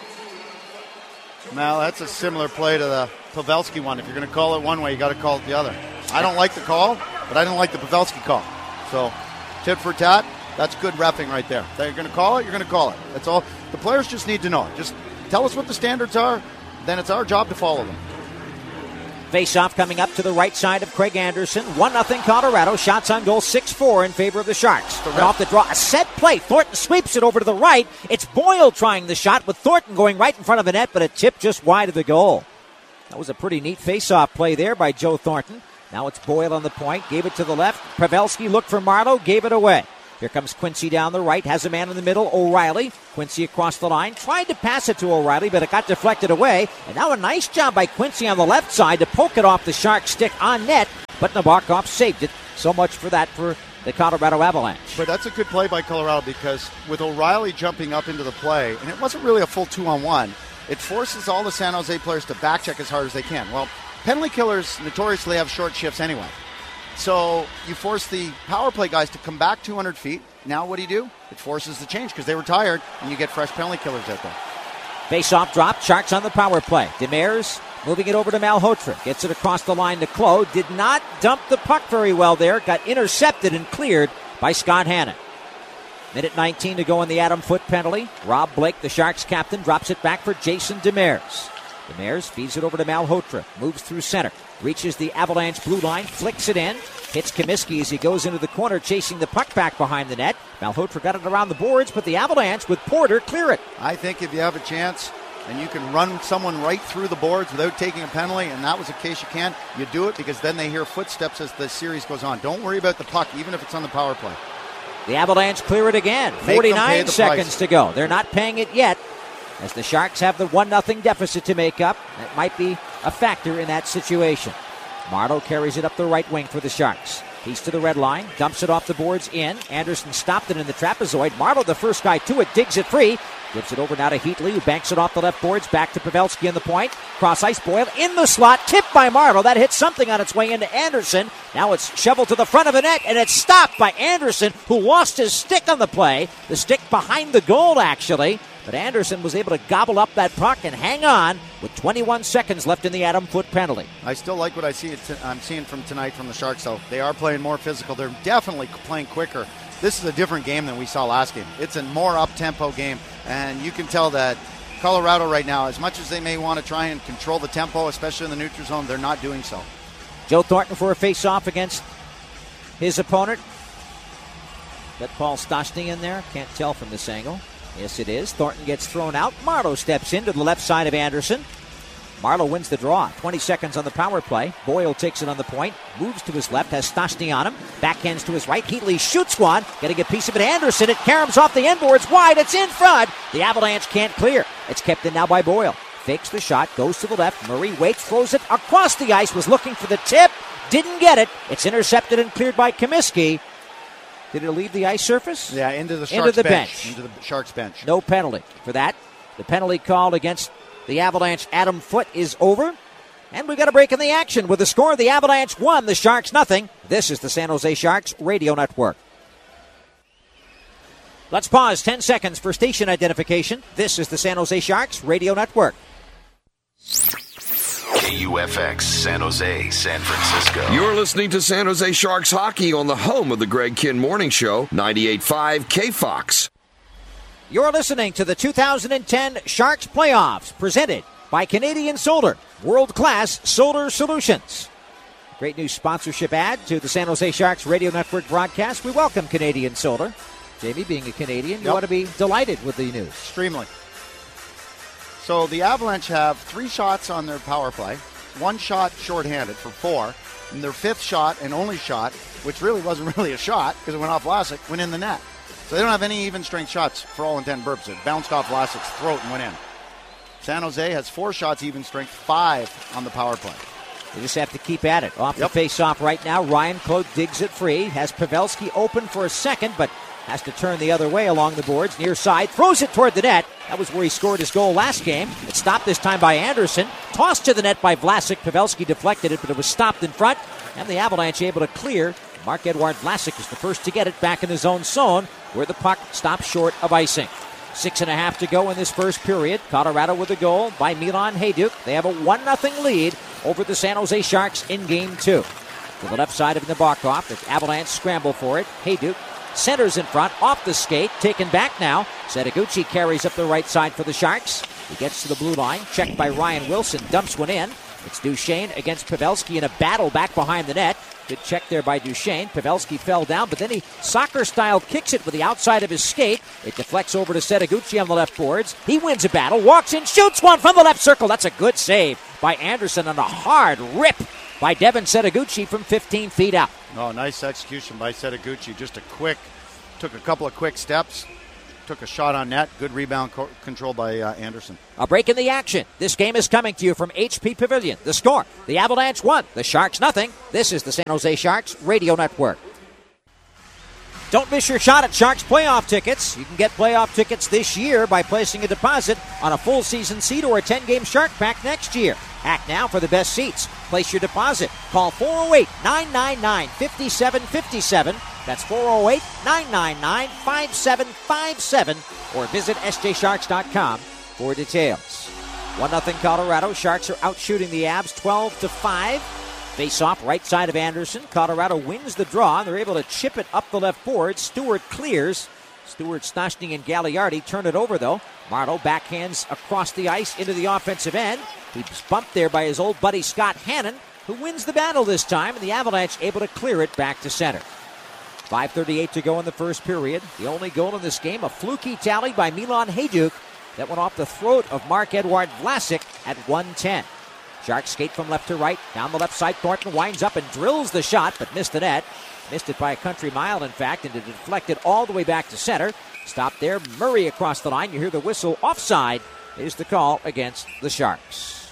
Well, that's a similar play to the Pavelski one. If you're going to call it one way, you got to call it the other. I don't like the call, but I don't like the Pavelski call. So, tit for tat, that's good reffing right there. If you're going to call it, you're going to call it. That's all. The players just need to know. Just tell us what the standards are, then it's our job to follow them. Face-off coming up to the right side of Craig Anderson. 1-0 Colorado. Shots on goal 6-4 in favor of the Sharks. And off the draw, a set play. Thornton sweeps it over to the right. It's Boyle trying the shot with Thornton going right in front of the net, but a tip just wide of the goal. That was a pretty neat face-off play there by Joe Thornton. Now it's Boyle on the point, gave it to the left. Pavelski looked for Marleau, gave it away. Here comes Quincy down the right, has a man in the middle, O'Reilly. Quincy across the line, tried to pass it to O'Reilly, but it got deflected away. And now a nice job by Quincy on the left side to poke it off the Sharks' stick on net, but Nabokov saved it. So much for that for the Colorado Avalanche. But that's a good play by Colorado, because with O'Reilly jumping up into the play, and it wasn't really a full 2-on-1, it forces all the San Jose players to backcheck as hard as they can. Well, penalty killers notoriously have short shifts anyway. So you force the power play guys to come back 200 feet. Now what do? It forces the change because they were tired, and you get fresh penalty killers out there. Face-off drop, Sharks on the power play. Demers moving it over to Malhotra. Gets it across the line to Cloh. Did not dump the puck very well there. Got intercepted and cleared by Scott Hannon. Minute 19 to go in the Adam Foote penalty. Rob Blake, the Sharks captain, drops it back for Jason Demers. Demers feeds it over to Malhotra. Moves through center. Reaches the Avalanche blue line. Flicks it in. Hits Comiskey as he goes into the corner, chasing the puck back behind the net. Malhotra got it around the boards, but the Avalanche with Porter clear it. I think if you have a chance and you can run someone right through the boards without taking a penalty, and that was the case you can, you do it, because then they hear footsteps as the series goes on. Don't worry about the puck, even if it's on the power play. The Avalanche clear it again. 49 seconds to go. They're not paying it yet, as the Sharks have the 1-0 deficit to make up. That might be a factor in that situation. Marleau carries it up the right wing for the Sharks. He's to the red line, dumps it off the boards in. Anderson stopped it in the trapezoid. Marleau, the first guy to it, digs it free. Gives it over now to Heatley, who banks it off the left boards. Back to Pavelski in the point. Cross ice, Boyle in the slot. Tipped by Marleau. That hits something on its way into Anderson. Now it's shoveled to the front of the net, and it's stopped by Anderson, who lost his stick on the play. The stick behind the goal, actually. But Anderson was able to gobble up that puck and hang on with 21 seconds left in the Adam Foote penalty. I still like what I'm seeing from tonight from the Sharks, though. They are playing more physical. They're definitely playing quicker. This is a different game than we saw last game. It's a more up-tempo game, and you can tell that Colorado right now, as much as they may want to try and control the tempo, especially in the neutral zone, they're not doing so. Joe Thornton for a face-off against his opponent. Got Paul Stastny in there. Can't tell from this angle. Yes, it is. Thornton gets thrown out. Marleau steps into the left side of Anderson. Marleau wins the draw. 20 seconds on the power play. Boyle takes it on the point. Moves to his left. Has Stastny on him. Backhands to his right. Heatley shoots one. Getting a piece of it. Anderson. It caroms off the end boards wide. It's in front. The Avalanche can't clear. It's kept in now by Boyle. Fakes the shot. Goes to the left. Murray waits. Throws it across the ice. Was looking for the tip. Didn't get it. It's intercepted and cleared by Comiskey. Did it leave the ice surface? Yeah, into the Sharks bench. Into the Sharks bench. No penalty for that. The penalty called against the Avalanche, Adam Foote, is over. And we've got a break in the action with the score. The Avalanche 1, the Sharks nothing. This is the San Jose Sharks Radio Network. Let's pause 10 seconds for station identification. This is the San Jose Sharks Radio Network. KUFX, San Jose, San Francisco. You're listening to San Jose Sharks hockey on the home of the Greg Kihn Morning Show, 98.5 KFOX. You're listening to the 2010 Sharks Playoffs, presented by Canadian Solar, world-class solar solutions. Great new sponsorship ad to the San Jose Sharks Radio Network broadcast. We welcome Canadian Solar. Jamie, being a Canadian, you ought to be delighted with the news. Extremely. So the Avalanche have 3 shots on their power play, 1 shot shorthanded for 4, and their 5th shot and only shot, which really wasn't really a shot because it went off Vlasic, went in the net. So they don't have any even strength shots for all intent and purposes. It bounced off Vlasic's throat and went in. San Jose has 4 shots even strength, 5 on the power play. They just have to keep at it. Off the face-off right now, Ryan Clote digs it free, has Pavelski open for a second, but has to turn the other way along the boards, near side, throws it toward the net. That was where he scored his goal last game. It stopped this time by Anderson. Tossed to the net by Vlasic. Pavelski deflected it, but it was stopped in front. And the Avalanche able to clear. Marc-Edouard Vlasic is the first to get it back in his own zone, where the puck stops short of icing. 6.5 to go in this first period. Colorado with a goal by Milan Hajduk. They have a 1-0 lead over the San Jose Sharks in Game 2. To the left side of Nabokov. The Avalanche scramble for it. Hajduk centers in front, off the skate, taken back now. Setoguchi carries up the right side for the Sharks. He gets to the blue line, checked by Ryan Wilson, dumps one in. It's Duchesne against Pavelski in a battle back behind the net. Good check there by Duchesne. Pavelski fell down, but then he soccer-style kicks it with the outside of his skate. It deflects over to Setoguchi on the left boards. He wins a battle, walks in, shoots one from the left circle. That's a good save by Anderson and a hard rip by Devin Setoguchi from 15 feet out. Oh, nice execution by Setoguchi. Took a couple of quick steps. Took a shot on net. Good rebound control by Anderson. A break in the action. This game is coming to you from HP Pavilion. The score, the Avalanche 1, the Sharks nothing. This is the San Jose Sharks Radio Network. Don't miss your shot at Sharks playoff tickets. You can get playoff tickets this year by placing a deposit on a full season seat or a 10-game Shark pack next year. Act now for the best seats. Place your deposit. Call 408-999-5757. That's 408-999-5757. Or visit sjsharks.com for details. 1-0 Colorado. Sharks are out shooting the Avs 12-5. Face-off right side of Anderson. Colorado wins the draw. They're able to chip it up the left board. Stewart clears. Stewart, Stastny, and Gagliardi turn it over, though. Marleau backhands across the ice into the offensive end. He's bumped there by his old buddy Scott Hannon, who wins the battle this time, and the Avalanche able to clear it back to center. 5:38 to go in the first period. The only goal in this game, a fluky tally by Milan Hajduk that went off the throat of Marc-Edouard Vlasic at 1:10. Sharks skate from left to right. Down the left side, Thornton winds up and drills the shot, but missed the net. Missed it by a country mile, in fact, and it deflected all the way back to center. Stopped there. Murray across the line. You hear the whistle. Offside is the call against the Sharks.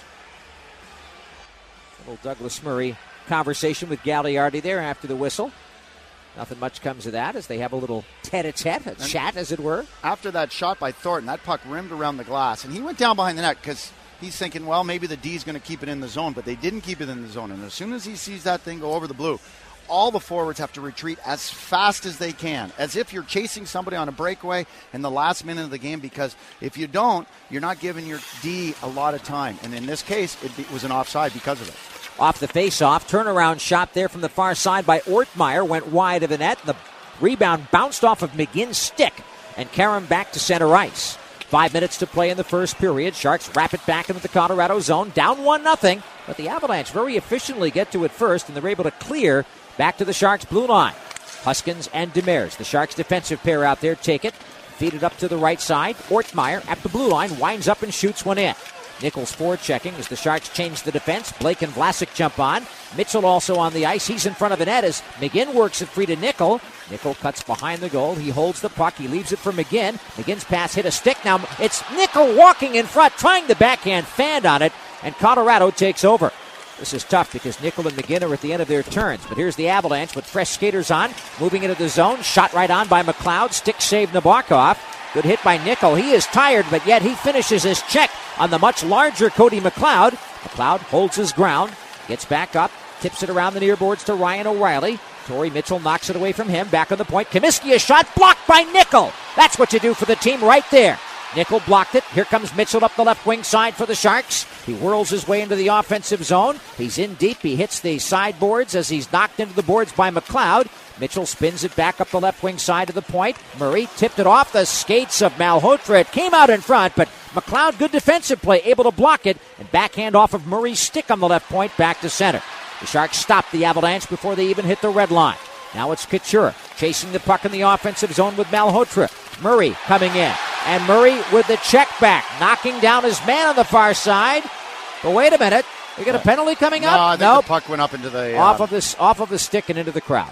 Little Douglas Murray conversation with Gagliardi there after the whistle. Nothing much comes of that as they have a little tete-a-tete, a chat, as it were. After that shot by Thornton, that puck rimmed around the glass, and he went down behind the net because he's thinking, well, maybe the D's going to keep it in the zone, but they didn't keep it in the zone. And as soon as he sees that thing go over the blue, all the forwards have to retreat as fast as they can, as if you're chasing somebody on a breakaway in the last minute of the game, because if you don't, you're not giving your D a lot of time. And in this case, it was an offside because of it. Off the face-off, turnaround shot there from the far side by Ortmeyer, went wide of the net. The rebound bounced off of McGinn's stick and carried him back to center ice. 5 minutes to play in the first period. Sharks wrap it back into the Colorado zone, down 1-0, but the Avalanche very efficiently get to it first, and they're able to clear back to the Sharks' blue line. Huskins and Demers, the Sharks' defensive pair out there, take it, feed it up to the right side. Ortmeyer at the blue line winds up and shoots one in. Nichols forechecking as the Sharks change the defense. Blake and Vlasic jump on. Mitchell also on the ice. He's in front of the net as McGinn works it free to Nickel. Nickel cuts behind the goal. He holds the puck. He leaves it for McGinn. McGinn's pass hit a stick. Now it's Nickel walking in front, trying the backhand fan on it, and Colorado takes over. This is tough because Nickel and McGinn are at the end of their turns. But here's the Avalanche with fresh skaters on, moving into the zone. Shot right on by McLeod. Stick save Nabokov. Good hit by Nickel. He is tired, but yet he finishes his check on the much larger Cody McLeod. McLeod holds his ground, gets back up, tips it around the near boards to Ryan O'Reilly. Torrey Mitchell knocks it away from him. Back on the point. Comiskey, a shot blocked by Nickel. That's what you do for the team right there. Nickel blocked it. Here comes Mitchell up the left wing side for the Sharks. He whirls his way into the offensive zone. He's in deep. He hits the sideboards as he's knocked into the boards by McLeod. Mitchell spins it back up the left wing side of the point. Murray tipped it off the skates of Malhotra. It came out in front, but McLeod, good defensive play, able to block it, and backhand off of Murray's stick on the left point back to center. The Sharks stopped the Avalanche before they even hit the red line. Now it's Couture chasing the puck in the offensive zone with Malhotra. Murray coming in, and Murray with the check back, knocking down his man on the far side. But wait a minute, we got a penalty coming up? No, I think the puck went up into the off of the stick and into the crowd.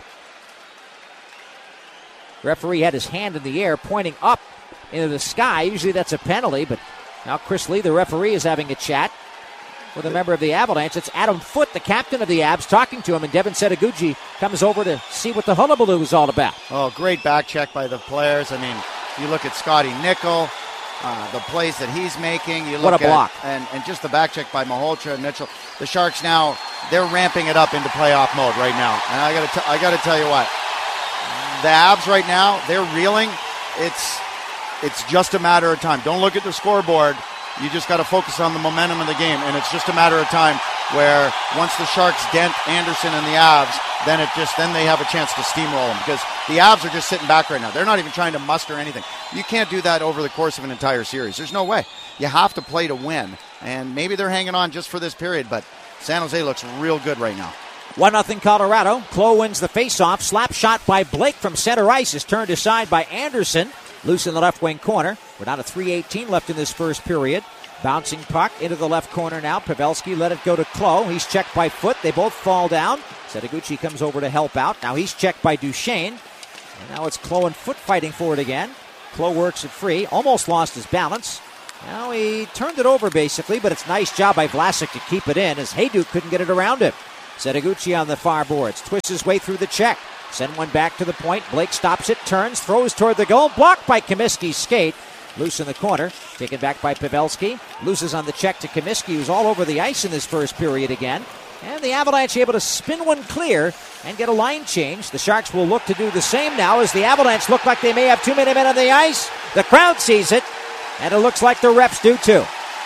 Referee had his hand in the air, pointing up into the sky. Usually that's a penalty, but now Chris Lee, the referee, is having a chat with a member of the Avalanche. It's Adam Foote, the captain of the Avs, talking to him, and Devin Setoguchi comes over to see what the hullabaloo is all about. Oh, great back check by the players. I mean, you look at Scotty Nickel, the plays that he's making. You look what a block. And just the back check by Malhotra and Mitchell. The Sharks now, they're ramping it up into playoff mode right now. And I got to tell you what, the Avs right now, they're reeling. It's just a matter of time. Don't look at the scoreboard. You just got to focus on the momentum of the game, and it's just a matter of time where once the Sharks dent Anderson and the Avs, then they have a chance to steamroll them, because the Avs are just sitting back right now. They're not even trying to muster anything. You can't do that over the course of an entire series. There's no way. You have to play to win, and maybe they're hanging on just for this period, but San Jose looks real good right now. 1-0 Colorado. Klo wins the faceoff. Slap shot by Blake from center ice is turned aside by Anderson. Loose in the left wing corner. We're down to 3:18 left in this first period. Bouncing puck into the left corner now. Pavelski let it go to Klo. He's checked by Foot. They both fall down. Setoguchi comes over to help out. Now he's checked by Duchesne. And now it's Klo and Foot fighting for it again. Klo works it free. Almost lost his balance. Now he turned it over basically, but it's a nice job by Vlasic to keep it in as Hayduk couldn't get it around him. Setoguchi on the far boards. Twists his way through the check. Send one back to the point. Blake stops it, turns, throws toward the goal. Blocked by Comiskey's skate. Loose in the corner. Taken back by Pavelski. Loses on the check to Comiskey, who's all over the ice in this first period again. And the Avalanche able to spin one clear and get a line change. The Sharks will look to do the same now as the Avalanche look like they may have too many men on the ice. The crowd sees it, and it looks like the refs do too.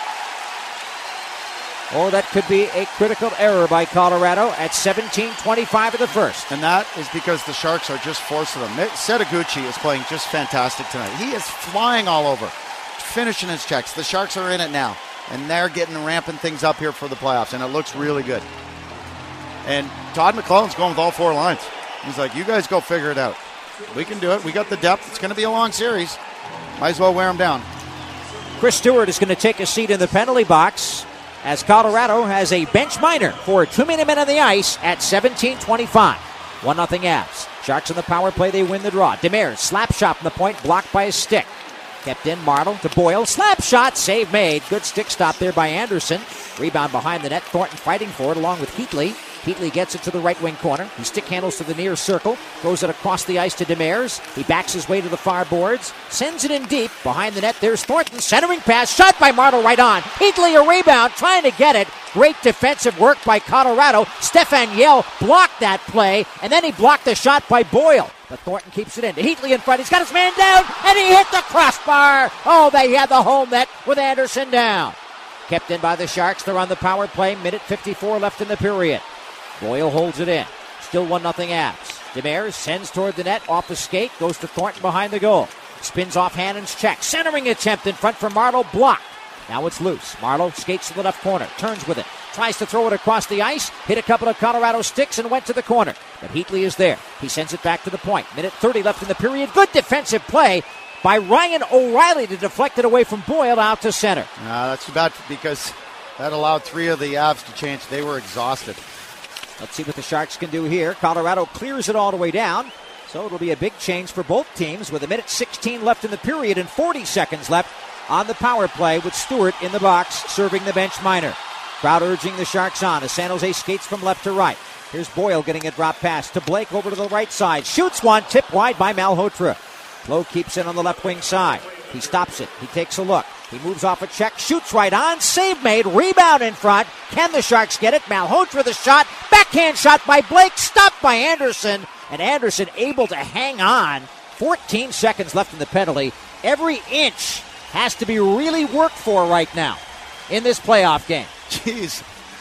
Oh, that could be a critical error by Colorado at 17:25 of the first. And that is because the Sharks are just forcing them. Setoguchi is playing just fantastic tonight. He is flying all over, finishing his checks. The Sharks are in it now, and they're ramping things up here for the playoffs, and it looks really good. And Todd McLellan's going with all four lines. He's like, you guys go figure it out. We can do it. We got the depth. It's going to be a long series. Might as well wear them down. Chris Stewart is going to take a seat in the penalty box as Colorado has a bench minor for too many men on the ice at 17:25. 1-0 Avs. Sharks on the power play. They win the draw. Demers slap shot from the point, blocked by a stick. Kept in, Martel to Boyle. Slap shot, save made. Good stick stop there by Anderson. Rebound behind the net. Thornton fighting for it along with Heatley. Heatley gets it to the right wing corner. He stick handles to the near circle. Throws it across the ice to Demers. He backs his way to the far boards. Sends it in deep. Behind the net, there's Thornton. Centering pass. Shot by Martel right on. Heatley a rebound. Trying to get it. Great defensive work by Colorado. Stefan Yell blocked that play. And then he blocked the shot by Boyle. But Thornton keeps it in. Heatley in front. He's got his man down. And he hit the crossbar. Oh, they had the home net with Anderson down. Kept in by the Sharks. They're on the power play. Minute 54 left in the period. Boyle holds it in. Still 1-0 Avs. Demers sends toward the net. Off the skate. Goes to Thornton behind the goal. Spins off Hannon's check. Centering attempt in front for Martel. Blocked. Now it's loose. Martel skates to the left corner. Turns with it. Tries to throw it across the ice. Hit a couple of Colorado sticks and went to the corner. But Heatley is there. He sends it back to the point. Minute 30 left in the period. Good defensive play by Ryan O'Reilly to deflect it away from Boyle out to center. That's too bad because that allowed three of the Avs to change. They were exhausted. Let's see what the Sharks can do here. Colorado clears it all the way down. So it'll be a big change for both teams with a minute 16 left in the period and 40 seconds left on the power play with Stewart in the box serving the bench minor. Crowd urging the Sharks on as San Jose skates from left to right. Here's Boyle getting a drop pass to Blake over to the right side. Shoots one, tipped wide by Malhotra. Lowe keeps it on the left wing side. He stops it. He takes a look. He moves off a check, shoots right on, save made, rebound in front. Can the Sharks get it? Malhotra the shot, backhand shot by Blake, stopped by Anderson, and Anderson able to hang on. 14 seconds left in the penalty. Every inch has to be really worked for right now in this playoff game. Jeez,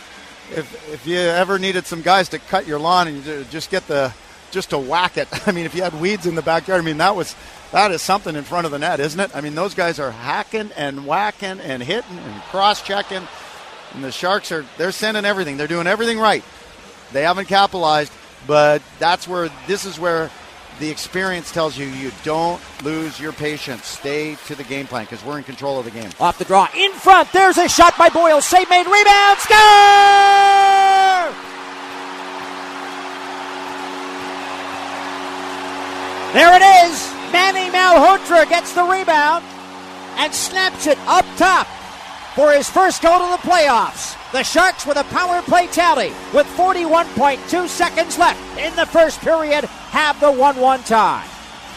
if you ever needed some guys to cut your lawn and you just to whack it. I mean, if you had weeds in the backyard, I mean, that is something in front of the net, isn't it? I mean, those guys are hacking and whacking and hitting and cross-checking. And the Sharks they're sending everything. They're doing everything right. They haven't capitalized, but this is where the experience tells you don't lose your patience. Stay to the game plan because we're in control of the game. Off the draw, in front. There's a shot by Boyle. Save made, rebound, score! There it is. Manny Malhotra gets the rebound and snaps it up top for his first goal to the playoffs. The Sharks with a power play tally with 41.2 seconds left in the first period have the 1-1 tie.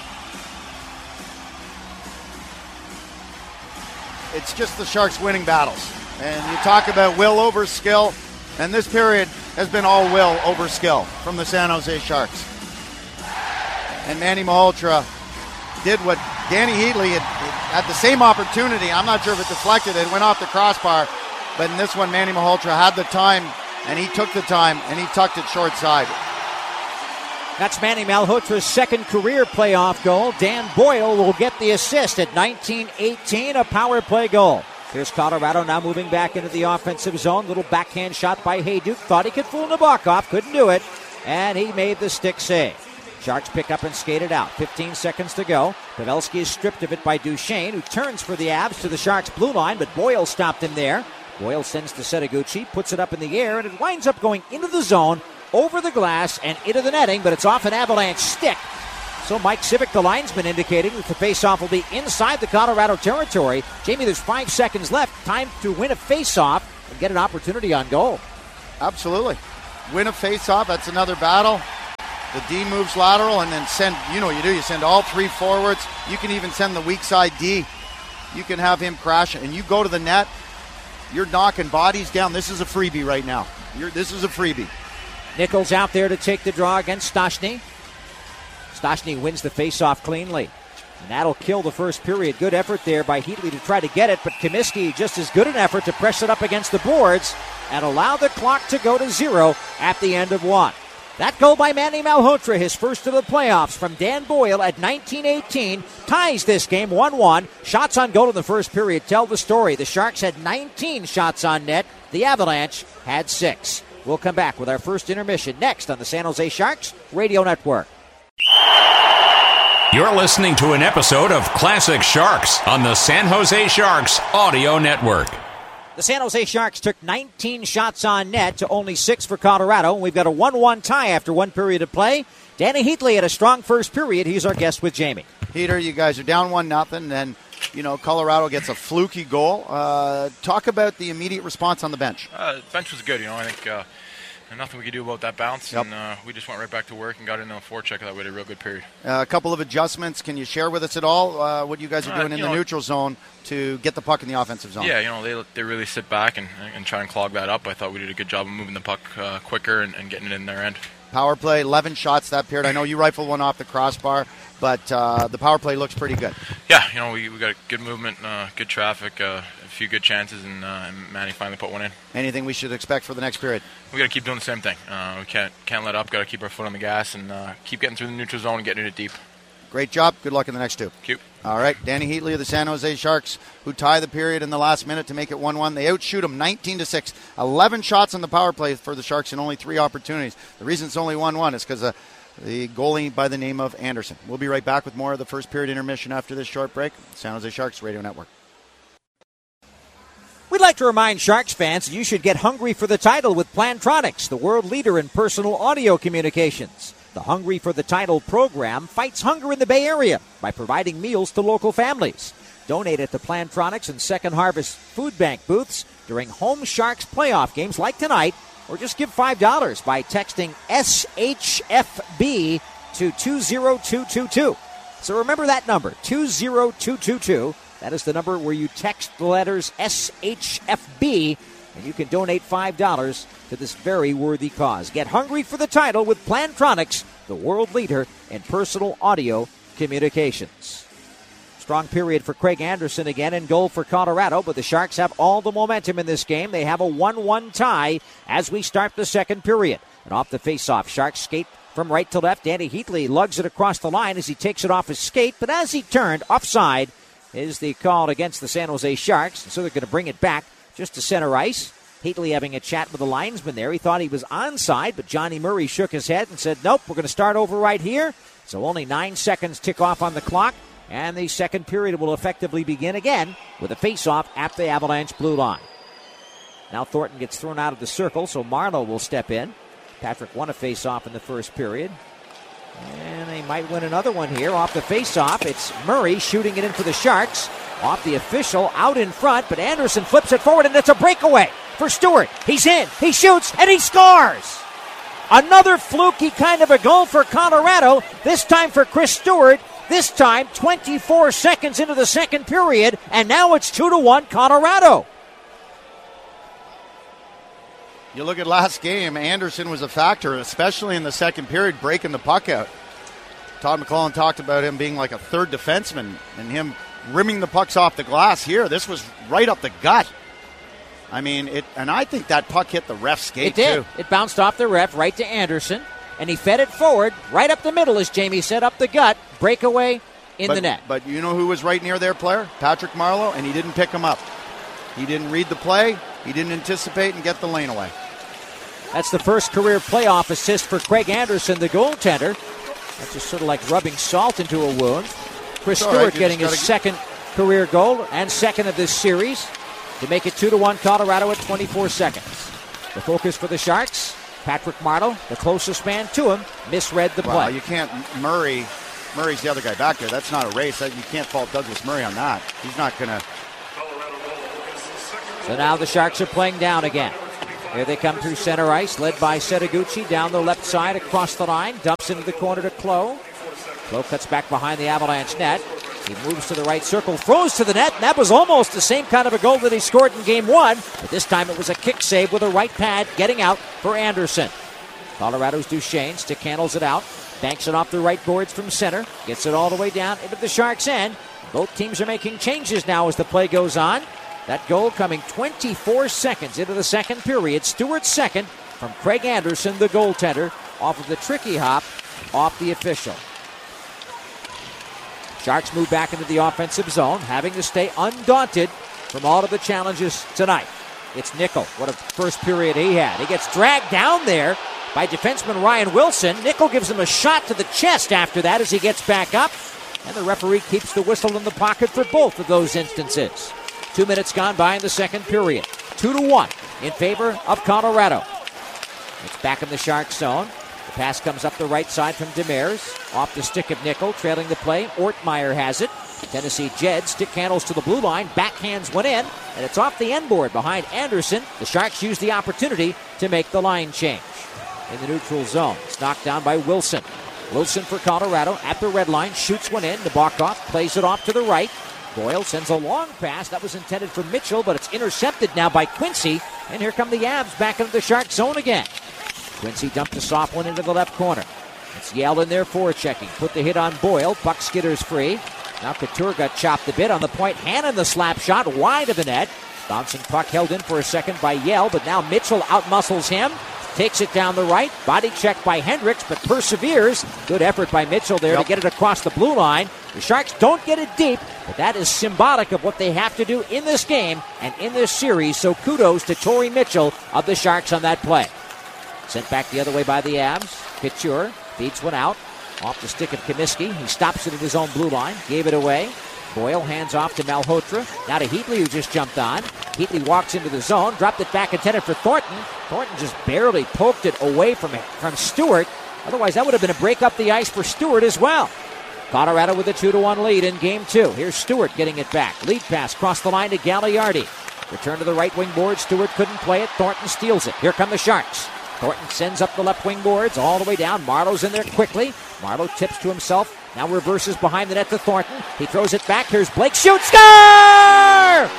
It's just the Sharks winning battles. And you talk about will over skill, and this period has been all will over skill from the San Jose Sharks. And Manny Malhotra did what Danny Heatley had the same opportunity. I'm not sure if it deflected. It went off the crossbar. But in this one, Manny Malhotra had the time, and he took the time, and he tucked it short side. That's Manny Malhotra's second career playoff goal. Dan Boyle will get the assist at 19:18, a power play goal. Here's Colorado now moving back into the offensive zone. Little backhand shot by Hayduk. Thought he could fool Nabokov. Couldn't do it. And he made the stick save. Sharks pick up and skate it out. 15 seconds to go. Pavelski is stripped of it by Duchesne, who turns for the Avs to the Sharks' blue line, but Boyle stopped him there. Boyle sends to Setoguchi, puts it up in the air, and it winds up going into the zone, over the glass, and into the netting, but it's off an Avalanche stick. So Mike Civic, the linesman, indicating that the faceoff will be inside the Colorado territory. Jamie, there's 5 seconds left. Time to win a faceoff and get an opportunity on goal. Absolutely. Win a faceoff. That's another battle. The D moves lateral and then send, you know what you do, you send all 3 forwards. You can even send the weak side D. You can have him crash and you go to the net. You're knocking bodies down. This is a freebie right now. This is a freebie. Nichols out there to take the draw against Stastny. Stastny wins the faceoff cleanly. And that'll kill the first period. Good effort there by Heatley to try to get it, but Comiskey just as good an effort to press it up against the boards and allow the clock to go to 0 at the end of 1. That goal by Manny Malhotra, his first of the playoffs from Dan Boyle at 1918, ties this game 1-1. Shots on goal in the first period tell the story. The Sharks had 19 shots on net. The Avalanche had 6. We'll come back with our first intermission next on the San Jose Sharks Radio Network. You're listening to an episode of Classic Sharks on the San Jose Sharks Audio Network. The San Jose Sharks took 19 shots on net to only 6 for Colorado. We've got a 1-1 tie after 1 period of play. Danny Heatley had a strong first period. He's our guest with Jamie. Heater, you guys are down 1-0, and Colorado gets a fluky goal. Talk about the immediate response on the bench. The bench was good. I think nothing we could do about that bounce, and we just went right back to work and got into a forecheck that way. A real good period. A couple of adjustments. Can you share with us at all what you guys are doing in the neutral zone to get the puck in the offensive zone? Yeah, they really sit back and try and clog that up. I thought we did a good job of moving the puck quicker and getting it in their end. Power play, 11 shots that period. I know you rifled one off the crossbar, but the power play looks pretty good. Yeah, we got good movement, good traffic, a few good chances, and Manny finally put one in. Anything we should expect for the next period? We got to keep doing the same thing. We can't let up. Got to keep our foot on the gas and keep getting through the neutral zone and getting it deep. Great job. Good luck in the next 2. Cute. All right, Danny Heatley of the San Jose Sharks, who tie the period in the last minute to make it 1-1. They outshoot them 19-6. 11 shots on the power play for the Sharks and only 3 opportunities. The reason it's only 1-1 is because the goalie by the name of Anderson. We'll be right back with more of the first period intermission after this short break. San Jose Sharks Radio Network. We'd like to remind Sharks fans that you should get hungry for the title with Plantronics, the world leader in personal audio communications. The Hungry for the Title program fights hunger in the Bay Area by providing meals to local families. Donate at the Plantronics and Second Harvest Food Bank booths during home Sharks playoff games like tonight, or just give $5 by texting SHFB to 20222. So remember that number, 20222. That is the number where you text the letters SHFB, and you can donate $5 to this very worthy cause. Get hungry for the title with Plantronics, the world leader in personal audio communications. Strong period for Craig Anderson again in goal for Colorado, but the Sharks have all the momentum in this game. They have a 1-1 tie as we start the second period. And off the faceoff, Sharks skate from right to left. Danny Heatley lugs it across the line as he takes it off his skate, but as he turned, offside is the call against the San Jose Sharks, so they're going to bring it back just to center ice. Heatley having a chat with the linesman there. He thought he was onside, but Johnny Murray shook his head and said, nope, we're going to start over right here. So only 9 seconds tick off on the clock, and the second period will effectively begin again with a face-off at the Avalanche blue line. Now Thornton gets thrown out of the circle, so Marleau will step in. Patrick won a face-off in the first period. And they might win another one here off the face-off. It's Murray shooting it in for the Sharks. Off the official, out in front, but Anderson flips it forward, and it's a breakaway for Stewart. He's in, he shoots, and he scores! Another fluky kind of a goal for Colorado, this time for Chris Stewart. This time, 24 seconds into the second period, and now it's 2-1 Colorado. You look at last game, Anderson was a factor, especially in the second period, breaking the puck out. Todd McLellan talked about him being like a third defenseman and him rimming the pucks off the glass here. This was right up the gut. I mean, and I think that puck hit the ref's skate, too. It did. Too. It bounced off the ref right to Anderson, and he fed it forward, right up the middle, as Jamie said, up the gut, breakaway in the net. But you know who was right near their player? Patrick Marleau, and he didn't pick him up. He didn't read the play. He didn't anticipate and get the lane away. That's the first career playoff assist for Craig Anderson, the goaltender. That's just sort of like rubbing salt into a wound. Chris Stewart getting his second career goal and second of this series to make it 2-1 Colorado at 24 seconds. The focus for the Sharks, Patrick Marleau, the closest man to him, misread the play. Well, you can't, Murray's the other guy back there. That's not a race. You can't fault Douglas Murray on that. He's not going to. So now the Sharks are playing down again. Here they come through center ice, led by Setoguchi down the left side across the line, dumps into the corner to Cloh. Cloh cuts back behind the Avalanche net. He moves to the right circle, throws to the net, and that was almost the same kind of a goal that he scored in Game 1, but this time it was a kick save with a right pad getting out for Anderson. Colorado's Duchesne stick handles it out, banks it off the right boards from center, gets it all the way down into the Sharks' end. Both teams are making changes now as the play goes on. That goal coming 24 seconds into the second period. Stewart's second from Craig Anderson, the goaltender, off of the tricky hop off the official. Sharks move back into the offensive zone, having to stay undaunted from all of the challenges tonight. It's Nickel. What a first period he had. He gets dragged down there by defenseman Ryan Wilson. Nickel gives him a shot to the chest after that as he gets back up, and the referee keeps the whistle in the pocket for both of those instances. 2 minutes gone by in the second period. 2-1 in favor of Colorado. It's back in the Sharks zone. The pass comes up the right side from Demers. Off the stick of Nickel, trailing the play. Ortmeyer has it. Tennessee Jed stick handles to the blue line. Backhands one in, and it's off the end board behind Anderson. The Sharks use the opportunity to make the line change. In the neutral zone, it's knocked down by Wilson. Wilson for Colorado at the red line. Shoots one in. Nabokov plays it off to the right. Boyle sends a long pass. That was intended for Mitchell, but it's intercepted now by Quincy. And here come the Avs back into the Shark zone again. Quincy dumped a soft one into the left corner. It's Yell in there forechecking. Put the hit on Boyle. Puck skitters free. Now Couture got chopped a bit on the point. Hannon the slap shot wide of the net. Bouncing puck held in for a second by Yell, but now Mitchell outmuscles him. Takes it down the right. Body checked by Hendricks, but perseveres. Good effort by Mitchell there to get it across the blue line. The Sharks don't get it deep, but that is symbolic of what they have to do in this game and in this series. So kudos to Torrey Mitchell of the Sharks on that play. Sent back the other way by the Avs. Couture feeds one out. Off the stick of Comiskey. He stops it at his own blue line. Gave it away. Boyle hands off to Malhotra. Now to Heatley, who just jumped on. Heatley walks into the zone. Dropped it back intended for Thornton. Thornton just barely poked it away from Stewart. Otherwise, that would have been a break up the ice for Stewart as well. Colorado with a 2-1 lead in Game 2. Here's Stewart getting it back. Lead pass across the line to Gagliardi. Return to the right wing board. Stewart couldn't play it. Thornton steals it. Here come the Sharks. Thornton sends up the left wing boards all the way down. Marlowe's in there quickly. Marleau tips to himself. Now reverses behind the net to Thornton. He throws it back. Here's Blake. Shoots. Score!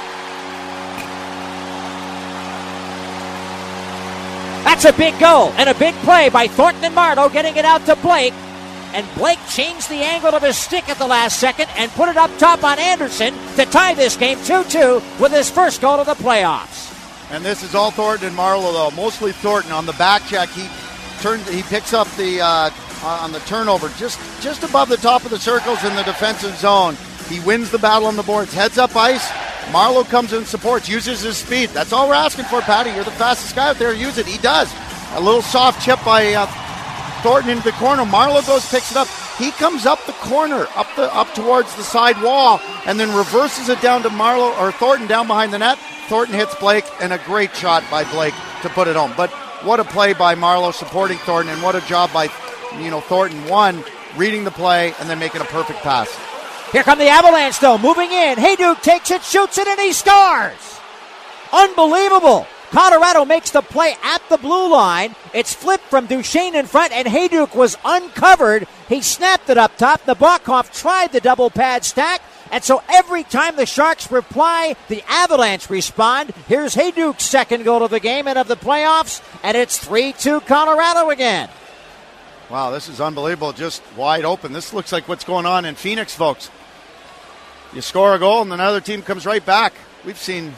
That's a big goal and a big play by Thornton and Marleau getting it out to Blake. And Blake changed the angle of his stick at the last second and put it up top on Anderson to tie this game 2-2 with his first goal of the playoffs. And this is all Thornton and Marleau, though. Mostly Thornton on the back check. He picks up the on the turnover just above the top of the circles in the defensive zone. He wins the battle on the boards. Heads up ice. Marleau comes in supports, uses his speed. That's all we're asking for, Patty. You're the fastest guy out there. Use it. He does. A little soft chip by Thornton into the corner. Marleau goes, picks it up. He comes up the corner, up towards the side wall, and then reverses it down to Thornton down behind the net. Thornton hits Blake, and a great shot by Blake to put it home. But what a play by Marleau supporting Thornton, and what a job by Thornton, one, reading the play, and then making a perfect pass. Here come the Avalanche, though, moving in. Hejduk takes it, shoots it, and he scores! Unbelievable! Colorado makes the play at the blue line. It's flipped from Duchesne in front, and Hejduk was uncovered. He snapped it up top. Nabokov tried the double pad stack. And so every time the Sharks reply, the Avalanche respond. Here's Hejduk's second goal of the game and of the playoffs, and it's 3-2 Colorado again. Wow, this is unbelievable. Just wide open. This looks like what's going on in Phoenix, folks. You score a goal, and another team comes right back. We've seen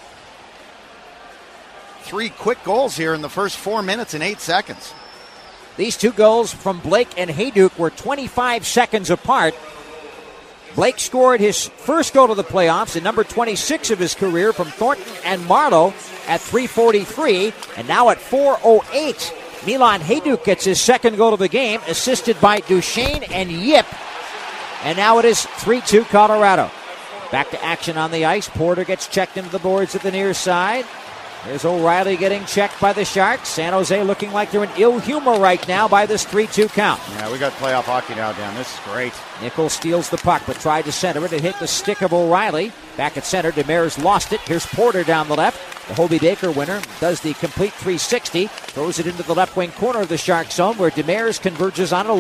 3 quick goals here in the first 4 minutes and 8 seconds. These 2 goals from Blake and Hejduk were 25 seconds apart. Blake scored his first goal of the playoffs, and number 26 of his career from Thornton and Marlowe at 3:43, and now at 4:08. Milan Hajduk gets his second goal of the game, assisted by Duchesne and Yip. And now it is 3-2 Colorado. Back to action on the ice. Porter gets checked into the boards at the near side. There's O'Reilly getting checked by the Sharks. San Jose looking like they're in ill humor right now by this 3-2 count. Yeah, we got playoff hockey now, Dan. This is great. Nichols steals the puck, but tried to center it. It hit the stick of O'Reilly. Back at center, Demers lost it. Here's Porter down the left. The Hobie Baker winner does the complete 360. Throws it into the left wing corner of the Shark zone where Demers converges on a